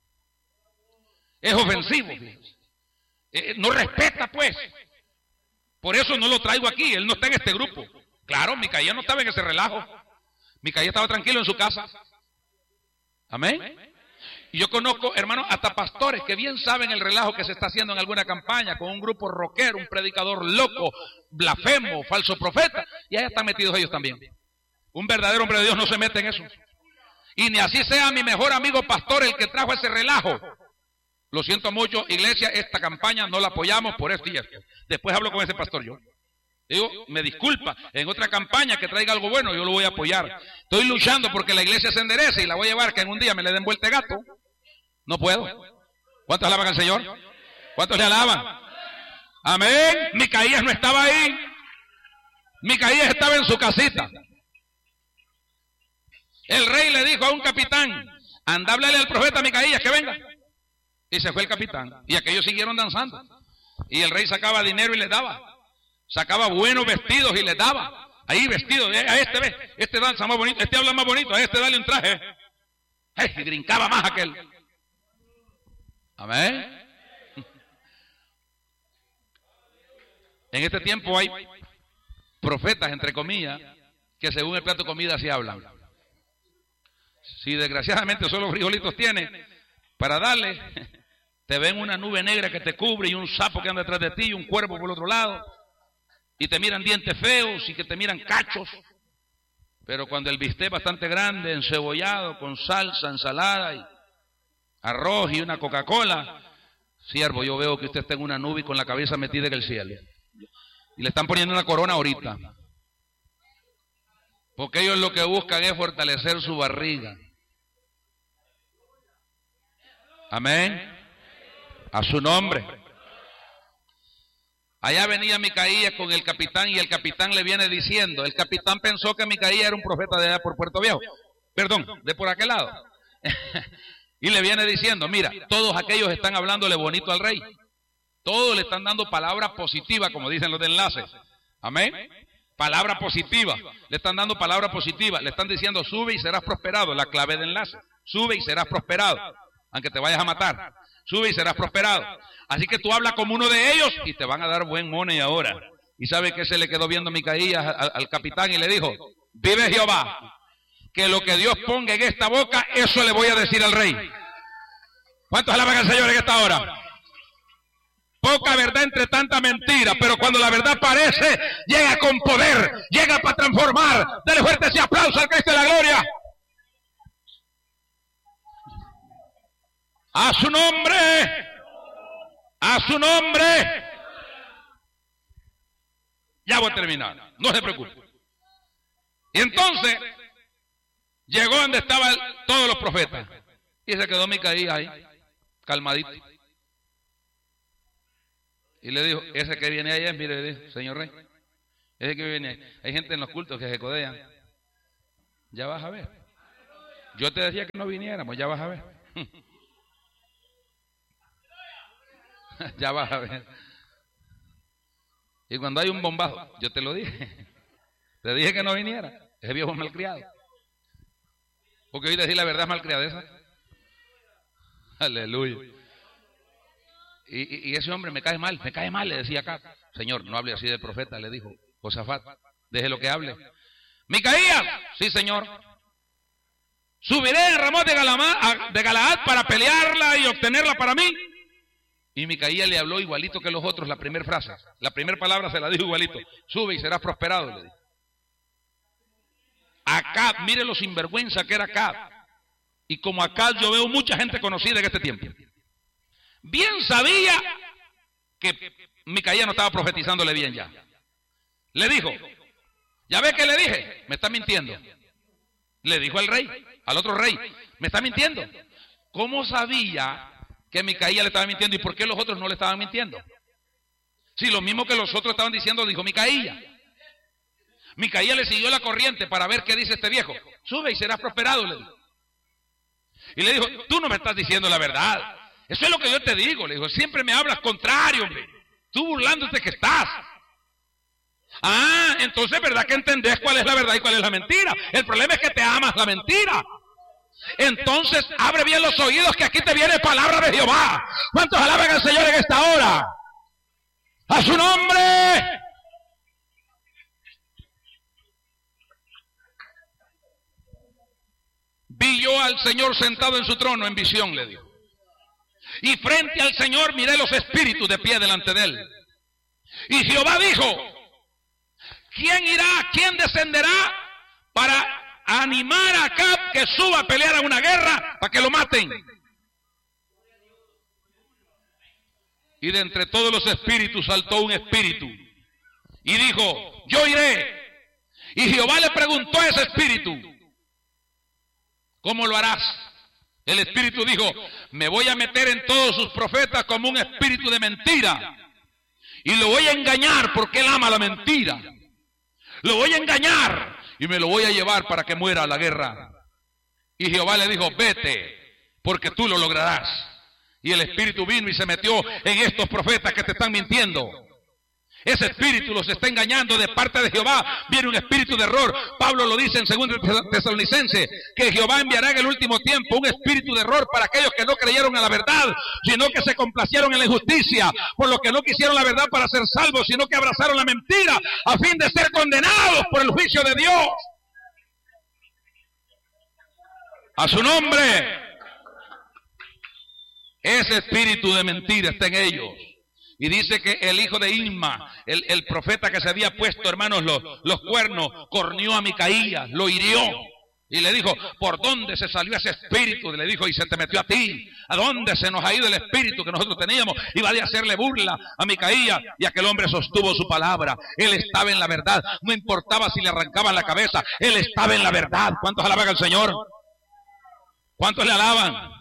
Es ofensivo, eh, no respeta, pues. Por eso no lo traigo aquí, él no está en este grupo. Claro, Micaía no estaba en ese relajo. Micaía estaba tranquilo en su casa. Amén. Y yo conozco, hermanos, hasta pastores que bien saben el relajo que se está haciendo en alguna campaña con un grupo rockero, un predicador loco, blasfemo, falso profeta, y ahí están metidos ellos también. Un verdadero hombre de Dios no se mete en eso. Y ni así sea mi mejor amigo pastor el que trajo ese relajo. Lo siento mucho, iglesia, esta campaña no la apoyamos por esto y esto. Después hablo con ese pastor yo. Digo, me disculpa, en otra campaña que traiga algo bueno, yo lo voy a apoyar. Estoy luchando porque la iglesia se enderece y la voy a llevar que en un día me le den vuelta de gato. No puedo. ¿Cuántos alaban al Señor? ¿Cuántos le alaban? Amén. Micaías no estaba ahí. Micaías estaba en su casita. El rey le dijo a un capitán: anda, háblale al profeta Micaías que venga. Y se fue el capitán. Y aquellos siguieron danzando. Y el rey sacaba dinero y les daba. Sacaba buenos vestidos y les daba. Ahí vestidos, a este ve, este danza más bonito, este habla más bonito, a este dale un traje. Ay, y brincaba más aquel. Amén. En este tiempo hay profetas, entre comillas, que según el plato de comida así hablan. Si desgraciadamente solo frijolitos tiene para darle, te ven una nube negra que te cubre y un sapo que anda detrás de ti y un cuervo por el otro lado. Y te miran dientes feos y que te miran cachos. Pero cuando el bistec es bastante grande, encebollado, con salsa, ensalada y arroz y una Coca-Cola, siervo, yo veo que usted está en una nube y con la cabeza metida en el cielo. Y le están poniendo una corona ahorita. Porque ellos lo que buscan es fortalecer su barriga. Amén. A su nombre. Allá venía Micaías con el capitán y el capitán le viene diciendo, el capitán pensó que Micaías era un profeta de allá por Puerto Viejo, perdón, de por aquel lado. Y le viene diciendo, mira, todos aquellos están hablándole bonito al rey. Todos le están dando palabra positiva, como dicen los de enlace. Amén. Palabra positiva. Le están dando palabra positiva. Le están diciendo, sube y serás prosperado. La clave de enlace. Sube y serás prosperado. Aunque te vayas a matar. Sube y serás prosperado. Así que tú hablas como uno de ellos y te van a dar buen money ahora. ¿Y sabe qué se le quedó viendo Micaías al, al capitán y le dijo? Vive Jehová, que lo que Dios ponga en esta boca, eso le voy a decir al rey. ¿Cuántos alaban al Señor en esta hora? Poca verdad entre tanta mentira, pero cuando la verdad aparece, llega con poder, llega para transformar. Dale fuerte ese aplauso al Cristo de la gloria. A su nombre, a su nombre. Ya voy a terminar, no se preocupe. Y entonces llegó donde estaban todos los profetas. Y se quedó Micaía ahí, calmadito. Y le dijo, ese que viene ahí es, mire, le dijo, señor rey, ese que viene ahí. Hay gente en los cultos que se codean. Ya vas a ver. Yo te decía que no viniéramos, ya vas a ver. Ya vas a ver. Y cuando hay un bombazo, yo te lo dije. Te dije que no viniera. Ese viejo es malcriado. Porque hoy decir la verdad es malcriadeza. Aleluya. Y, y, y ese hombre me cae mal, me cae mal, le decía acá. Señor, no hable así del profeta, le dijo Josafat. Deje lo que hable. Micaías, sí señor. Subiré en Ramón de, de Galaad para pelearla y obtenerla para mí. Y Micaías le habló igualito que los otros, la primera frase. La primera palabra se la dijo igualito. Sube y serás prosperado, le dijo. Acab, mire lo sinvergüenza que era Acab. Y como Acab yo veo mucha gente conocida en este tiempo. Bien sabía que Micaías no estaba profetizándole bien ya. Le dijo, ¿ya ve que le dije? Me está mintiendo. Le dijo al rey, al otro rey, me está mintiendo. ¿Cómo sabía que Micaías le estaba mintiendo y por qué los otros no le estaban mintiendo? Si lo mismo que los otros estaban diciendo, dijo Micaías. Micaías le siguió la corriente para ver qué dice este viejo. Sube y serás prosperado, le dijo. Y le dijo, tú no me estás diciendo la verdad. Eso es lo que yo te digo, le dijo. Siempre me hablas contrario, hombre. Tú burlándote que estás. Ah, entonces es verdad que entendés cuál es la verdad y cuál es la mentira. El problema es que te amas la mentira. Entonces abre bien los oídos que aquí te viene palabra de Jehová. ¿Cuántos alaban al Señor en esta hora? ¡A su nombre! Vi yo al Señor sentado en su trono en visión, le dijo. Y frente al Señor miré los espíritus de pie delante de él. Y Jehová dijo, ¿quién irá, quién descenderá para animar a Acab que suba a pelear a una guerra para que lo maten? Y de entre todos los espíritus saltó un espíritu y dijo, yo iré. Y Jehová le preguntó a ese espíritu, ¿cómo lo harás? El espíritu dijo, me voy a meter en todos sus profetas como un espíritu de mentira y lo voy a engañar porque él ama la mentira. Lo voy a engañar y me lo voy a llevar para que muera la guerra. Y Jehová le dijo, vete, porque tú lo lograrás. Y el espíritu vino y se metió en estos profetas que te están mintiendo. Ese espíritu los está engañando de parte de Jehová. Viene un espíritu de error. Pablo lo dice en segundo Tesalonicenses, que Jehová enviará en el último tiempo un espíritu de error para aquellos que no creyeron en la verdad, sino que se complacieron en la injusticia, por lo que no quisieron la verdad para ser salvos, sino que abrazaron la mentira a fin de ser condenados por el juicio de Dios. A su nombre. Ese espíritu de mentira está en ellos. Y dice que el hijo de Inma, el, el profeta que se había puesto, hermanos, los, los cuernos, corneó a Micaías, lo hirió. Y le dijo, ¿por dónde se salió ese espíritu? Le dijo, y se te metió a ti. ¿A dónde se nos ha ido el espíritu que nosotros teníamos? Iba de hacerle burla a Micaías. Y aquel hombre sostuvo su palabra. Él estaba en la verdad. No importaba si le arrancaban la cabeza. Él estaba en la verdad. ¿Cuántos alaban al Señor? ¿Cuántos le alaban?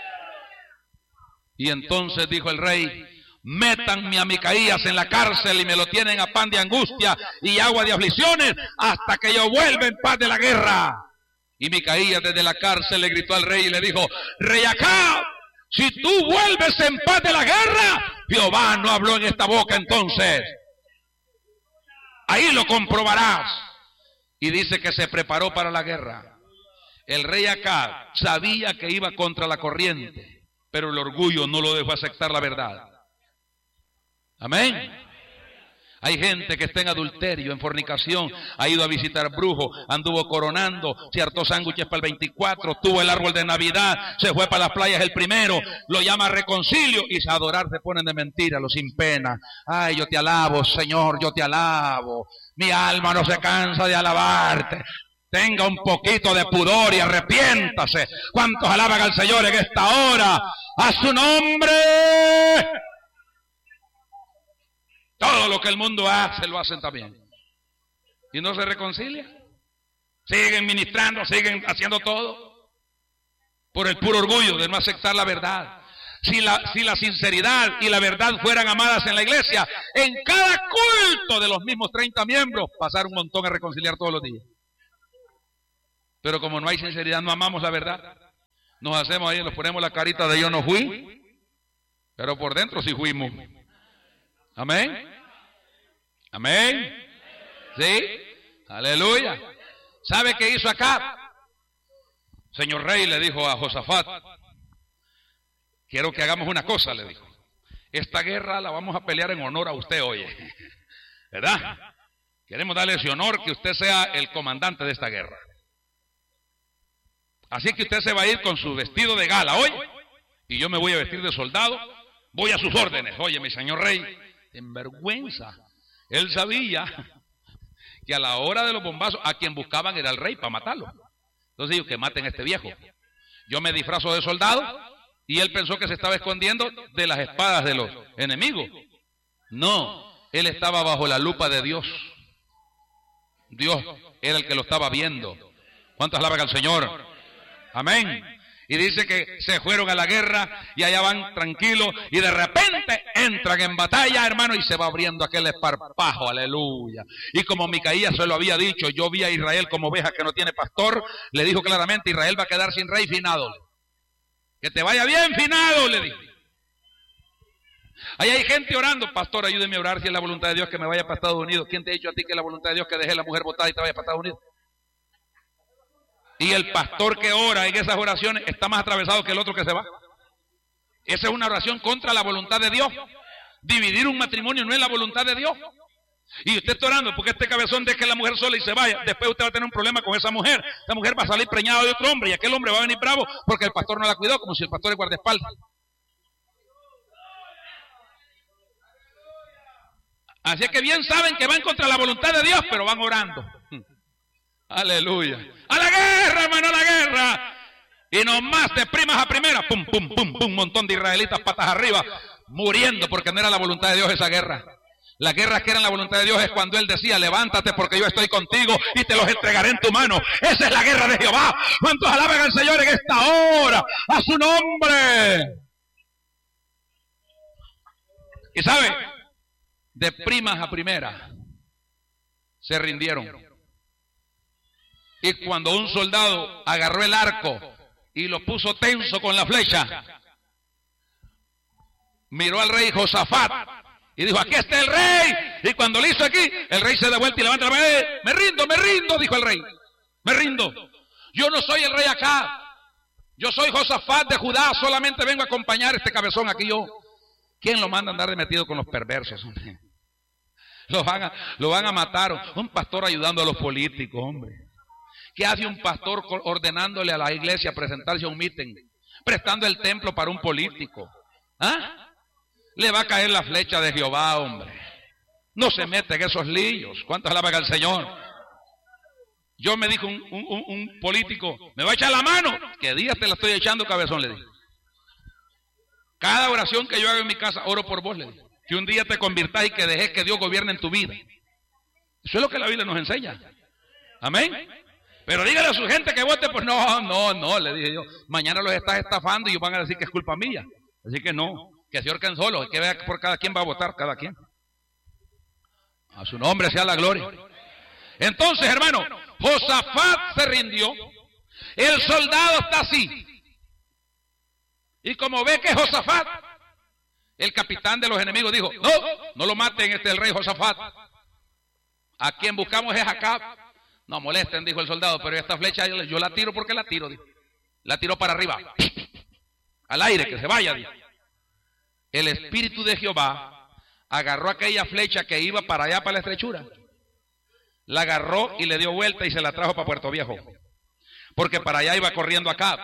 Y entonces dijo el rey, métanme a Micaías en la cárcel y me lo tienen a pan de angustia y agua de aflicciones hasta que yo vuelva en paz de la guerra. Y Micaías desde la cárcel le gritó al rey y le dijo, rey Acab, si tú vuelves en paz de la guerra, Jehová no habló en esta boca entonces. Ahí lo comprobarás. Y dice que se preparó para la guerra. El rey Acab sabía que iba contra la corriente, pero el orgullo no lo dejó aceptar la verdad. Amén. Hay gente que está en adulterio, en fornicación, ha ido a visitar brujos, anduvo coronando, se hartó sándwiches para el veinticuatro, tuvo el árbol de Navidad, se fue para las playas el primero, lo llama reconcilio y a adorar se ponen de mentira, los sin pena. Ay, yo te alabo, Señor, yo te alabo. Mi alma no se cansa de alabarte. Tenga un poquito de pudor y arrepiéntase. ¿Cuántos alaban al Señor en esta hora? ¡A su nombre! Todo lo que el mundo hace, lo hacen también. ¿Y no se reconcilia? Siguen ministrando, siguen haciendo todo. por el puro orgullo de no aceptar la verdad. Si la, si la sinceridad y la verdad fueran amadas en la iglesia, en cada culto de los mismos treinta miembros, pasar un montón a reconciliar todos los días. Pero como no hay sinceridad, no amamos la verdad, nos hacemos ahí, nos ponemos la carita de yo no fui, pero por dentro sí fuimos. Amén. Amén. ¿Sí? Aleluya. ¿Sabe qué hizo acá? Señor rey, le dijo a Josafat, quiero que hagamos una cosa, le dijo. Esta guerra la vamos a pelear en honor a usted, oye. ¿Verdad? Queremos darle ese honor, que usted sea el comandante de esta guerra. Así que usted se va a ir con su vestido de gala hoy, y yo me voy a vestir de soldado, voy a sus órdenes. Oye, mi señor rey, en vergüenza. Él sabía que a la hora de los bombazos, a quien buscaban era el rey para matarlo. Entonces dijo, que maten a este viejo. Yo me disfrazo de soldado, y él pensó que se estaba escondiendo de las espadas de los enemigos. No, él estaba bajo la lupa de Dios. Dios era el que lo estaba viendo. ¿Cuántas alaban al Señor? Amén. Y dice que se fueron a la guerra y allá van tranquilos y de repente entran en batalla, hermano, y se va abriendo aquel esparpajo, aleluya. Y como Micaías se lo había dicho, yo vi a Israel como oveja que no tiene pastor, le dijo claramente, Israel va a quedar sin rey, finado. Que te vaya bien, finado, le dijo. Ahí hay gente orando, pastor, ayúdeme a orar si es la voluntad de Dios que me vaya para Estados Unidos. ¿Quién te ha dicho a ti que es la voluntad de Dios que deje la mujer botada y te vaya para Estados Unidos? Y el pastor que ora en esas oraciones está más atravesado que el otro que se va. Esa es una oración contra la voluntad de Dios. Dividir un matrimonio no es la voluntad de Dios. Y usted está orando porque este cabezón deje a la mujer sola y se vaya. Después usted va a tener un problema con esa mujer. Esa mujer va a salir preñada de otro hombre y aquel hombre va a venir bravo porque el pastor no la cuidó, como si el pastor es guardaespaldas. Así que bien saben que van contra la voluntad de Dios, pero van orando. Aleluya. A la guerra, hermano, a la guerra. Y nomás de primas a primeras, pum, pum, pum, pum, un montón de israelitas patas arriba, muriendo porque no era la voluntad de Dios esa guerra. Las guerras que eran la voluntad de Dios es cuando Él decía, levántate porque yo estoy contigo y te los entregaré en tu mano. Esa es la guerra de Jehová. ¿Cuántos alaban al Señor en esta hora? A su nombre. Y sabe, de primas a primeras se rindieron. Y cuando un soldado agarró el arco y lo puso tenso con la flecha, miró al rey Josafat y dijo, aquí está el rey. Y cuando le hizo aquí, el rey se da vuelta y levanta la mano. Me rindo, me rindo, dijo el rey. Me rindo. Yo no soy el rey acá. Yo soy Josafat de Judá. Solamente vengo a acompañar a este cabezón aquí yo. ¿Quién lo manda a andar de metido con los perversos? Lo van a, lo van a matar. Un pastor ayudando a los políticos, hombre. ¿Qué hace un pastor ordenándole a la iglesia presentarse a un meeting? Prestando el templo para un político. ¿Ah? Le va a caer la flecha de Jehová, hombre. No se mete en esos líos. ¿Cuántos alaban al Señor? Yo me dijo un, un, un político, ¿me va a echar la mano? ¿Qué día te la estoy echando, cabezón? Le dije. Cada oración que yo hago en mi casa, oro por vos, le dije. Que un día te convirtás y que dejes que Dios gobierne en tu vida. Eso es lo que la Biblia nos enseña. Amén. Pero dígale a su gente que vote, pues no, no, no, le dije yo. Mañana los estás estafando y ellos van a decir que es culpa mía. Así que no, que se ahorquen solos, hay que ver por cada quien va a votar, cada quien. A su nombre sea la gloria. Entonces, hermano, Josafat se rindió. El soldado está así. Y como ve que Josafat, el capitán de los enemigos dijo, no, no lo maten, este es el rey Josafat. A quien buscamos es Acab. No molesten, dijo el soldado, pero esta flecha yo la tiro porque la tiro, dijo. La tiró para arriba, al aire, que se vaya, dijo. El espíritu de Jehová agarró aquella flecha que iba para allá, para la estrechura. La agarró y le dio vuelta y se la trajo para Puerto Viejo. Porque para allá iba corriendo Acab.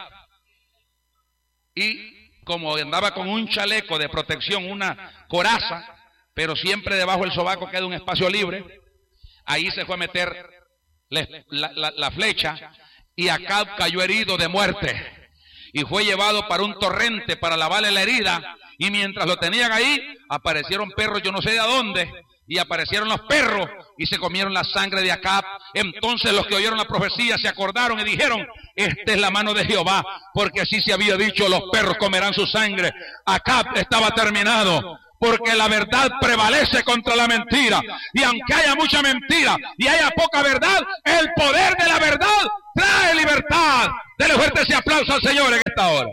Y como andaba con un chaleco de protección, una coraza, pero siempre debajo del sobaco queda un espacio libre, ahí se fue a meter la, la, la, la flecha y Acab cayó herido de muerte. Y fue llevado para un torrente para lavarle la herida. Y mientras lo tenían ahí, aparecieron perros, yo no sé de dónde, y aparecieron los perros y se comieron la sangre de Acab. Entonces los que oyeron la profecía se acordaron y dijeron: esta es la mano de Jehová, porque así se había dicho, los perros comerán su sangre. Acab estaba terminado, porque la verdad prevalece contra la mentira. Y aunque haya mucha mentira y haya poca verdad, el poder de la verdad trae libertad. Dele fuerte ese aplauso al Señor en esta hora.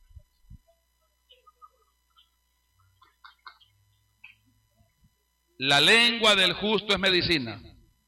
La lengua del justo es medicina.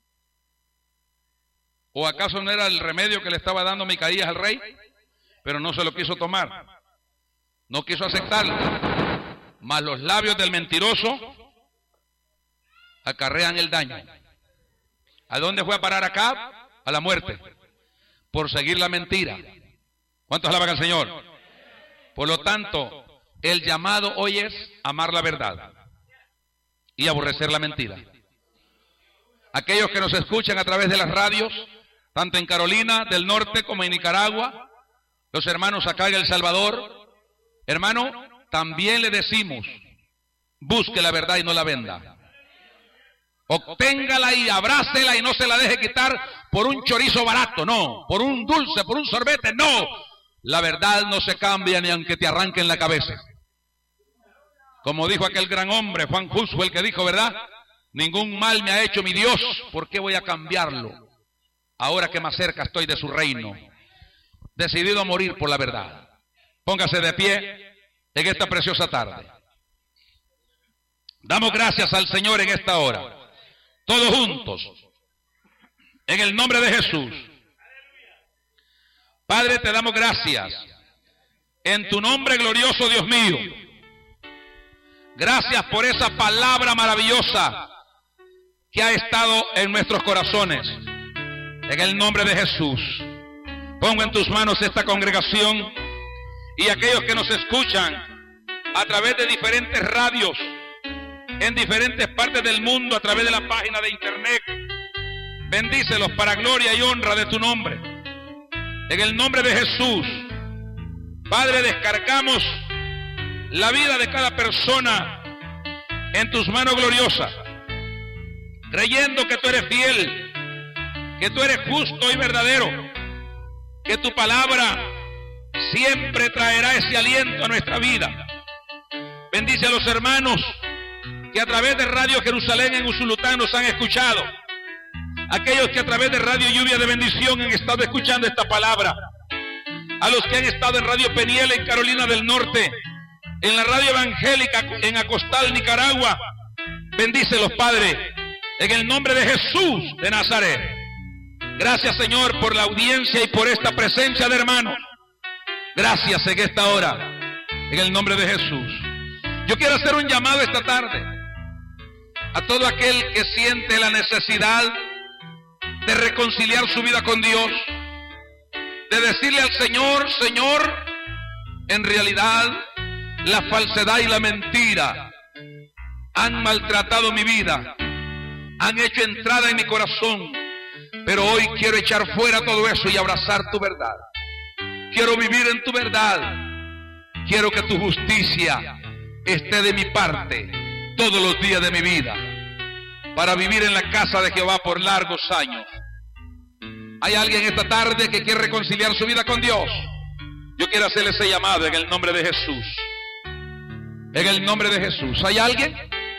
¿O acaso no era el remedio que le estaba dando Micaías al rey? Pero no se lo quiso tomar, no quiso aceptarlo. Mas los labios del mentiroso acarrean el daño. ¿A dónde fue a parar Acab? A la muerte, por seguir la mentira. ¿Cuántos alaban al Señor? Por lo tanto, el llamado hoy es amar la verdad y aborrecer la mentira. Aquellos que nos escuchan a través de las radios, tanto en Carolina del Norte como en Nicaragua, los hermanos acá en El Salvador, hermano, también le decimos: busque la verdad y no la venda. Obténgala y abrácela y no se la deje quitar por un chorizo barato, no, por un dulce, por un sorbete, no. La verdad no se cambia ni aunque te arranquen la cabeza. Como dijo aquel gran hombre, Juan Hus, fue el que dijo, ¿verdad? Ningún mal me ha hecho mi Dios, ¿por qué voy a cambiarlo? Ahora que más cerca estoy de su reino, decidido a morir por la verdad. Póngase de pie en esta preciosa tarde. Damos gracias al Señor en esta hora, todos juntos, en el nombre de Jesús. Padre, te damos gracias en tu nombre glorioso, Dios mío. Gracias por esa palabra maravillosa que ha estado en nuestros corazones. En el nombre de Jesús, pongo en tus manos esta congregación y aquellos que nos escuchan a través de diferentes radios, en diferentes partes del mundo, a través de la página de internet. Bendícelos para gloria y honra de tu nombre. En el nombre de Jesús, Padre, descargamos la vida de cada persona en tus manos gloriosas, creyendo que tú eres fiel, que tú eres justo y verdadero, que tu palabra siempre traerá ese aliento a nuestra vida. Bendice a los hermanos que a través de Radio Jerusalén en Usulután nos han escuchado, aquellos que a través de Radio Lluvia de Bendición han estado escuchando esta palabra, a los que han estado en Radio Peniel en Carolina del Norte, en la Radio Evangélica en Acostal, Nicaragua. Bendícelos, Padre, en el nombre de Jesús de Nazaret. Gracias, Señor, por la audiencia y por esta presencia de hermanos. Gracias en esta hora, en el nombre de Jesús. Yo quiero hacer un llamado esta tarde a todo aquel que siente la necesidad de reconciliar su vida con Dios, de decirle al Señor: Señor, en realidad la falsedad y la mentira han maltratado mi vida, han hecho entrada en mi corazón, pero hoy quiero echar fuera todo eso y abrazar tu verdad. Quiero vivir en tu verdad. Quiero que tu justicia esté de mi parte todos los días de mi vida, para vivir en la casa de Jehová por largos años. ¿Hay alguien esta tarde que quiere reconciliar su vida con Dios? Yo quiero hacerle ese llamado en el nombre de Jesús. En el nombre de Jesús. ¿Hay alguien?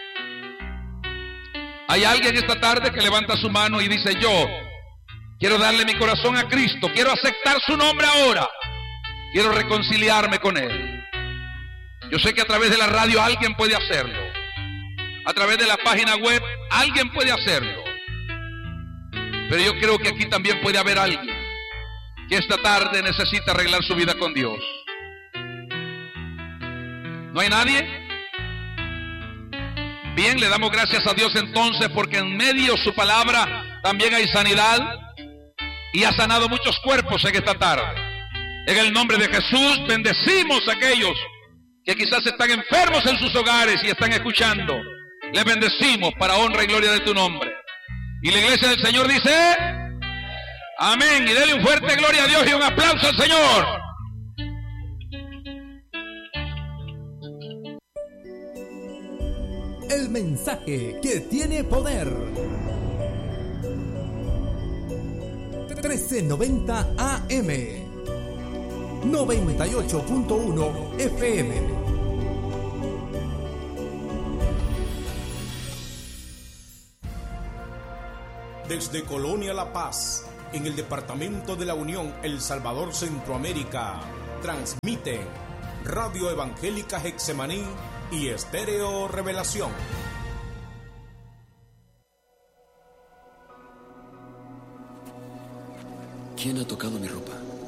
¿Hay alguien esta tarde que levanta su mano y dice: yo quiero darle mi corazón a Cristo, quiero aceptar su nombre ahora, quiero reconciliarme con Él? Yo sé que a través de la radio alguien puede hacerlo, a través de la página web alguien puede hacerlo, pero yo creo que aquí también puede haber alguien que esta tarde necesita arreglar su vida con Dios. ¿No hay nadie? Bien, le damos gracias a Dios entonces, porque en medio de su palabra también hay sanidad, y ha sanado muchos cuerpos en esta tarde. En el nombre de Jesús bendecimos a aquellos que quizás están enfermos en sus hogares y están escuchando. Les bendecimos para honra y gloria de tu nombre. Y la iglesia del Señor dice: amén. Y dele un fuerte gloria a Dios y un aplauso al Señor. el mensaje que tiene poder. trece noventa A M, noventa y ocho punto uno F M. Desde Colonia La Paz, en el departamento de la Unión, El Salvador, Centroamérica, transmiten Radio Evangélica Getsemaní y Estéreo Revelación. ¿Quién ha tocado mi ropa?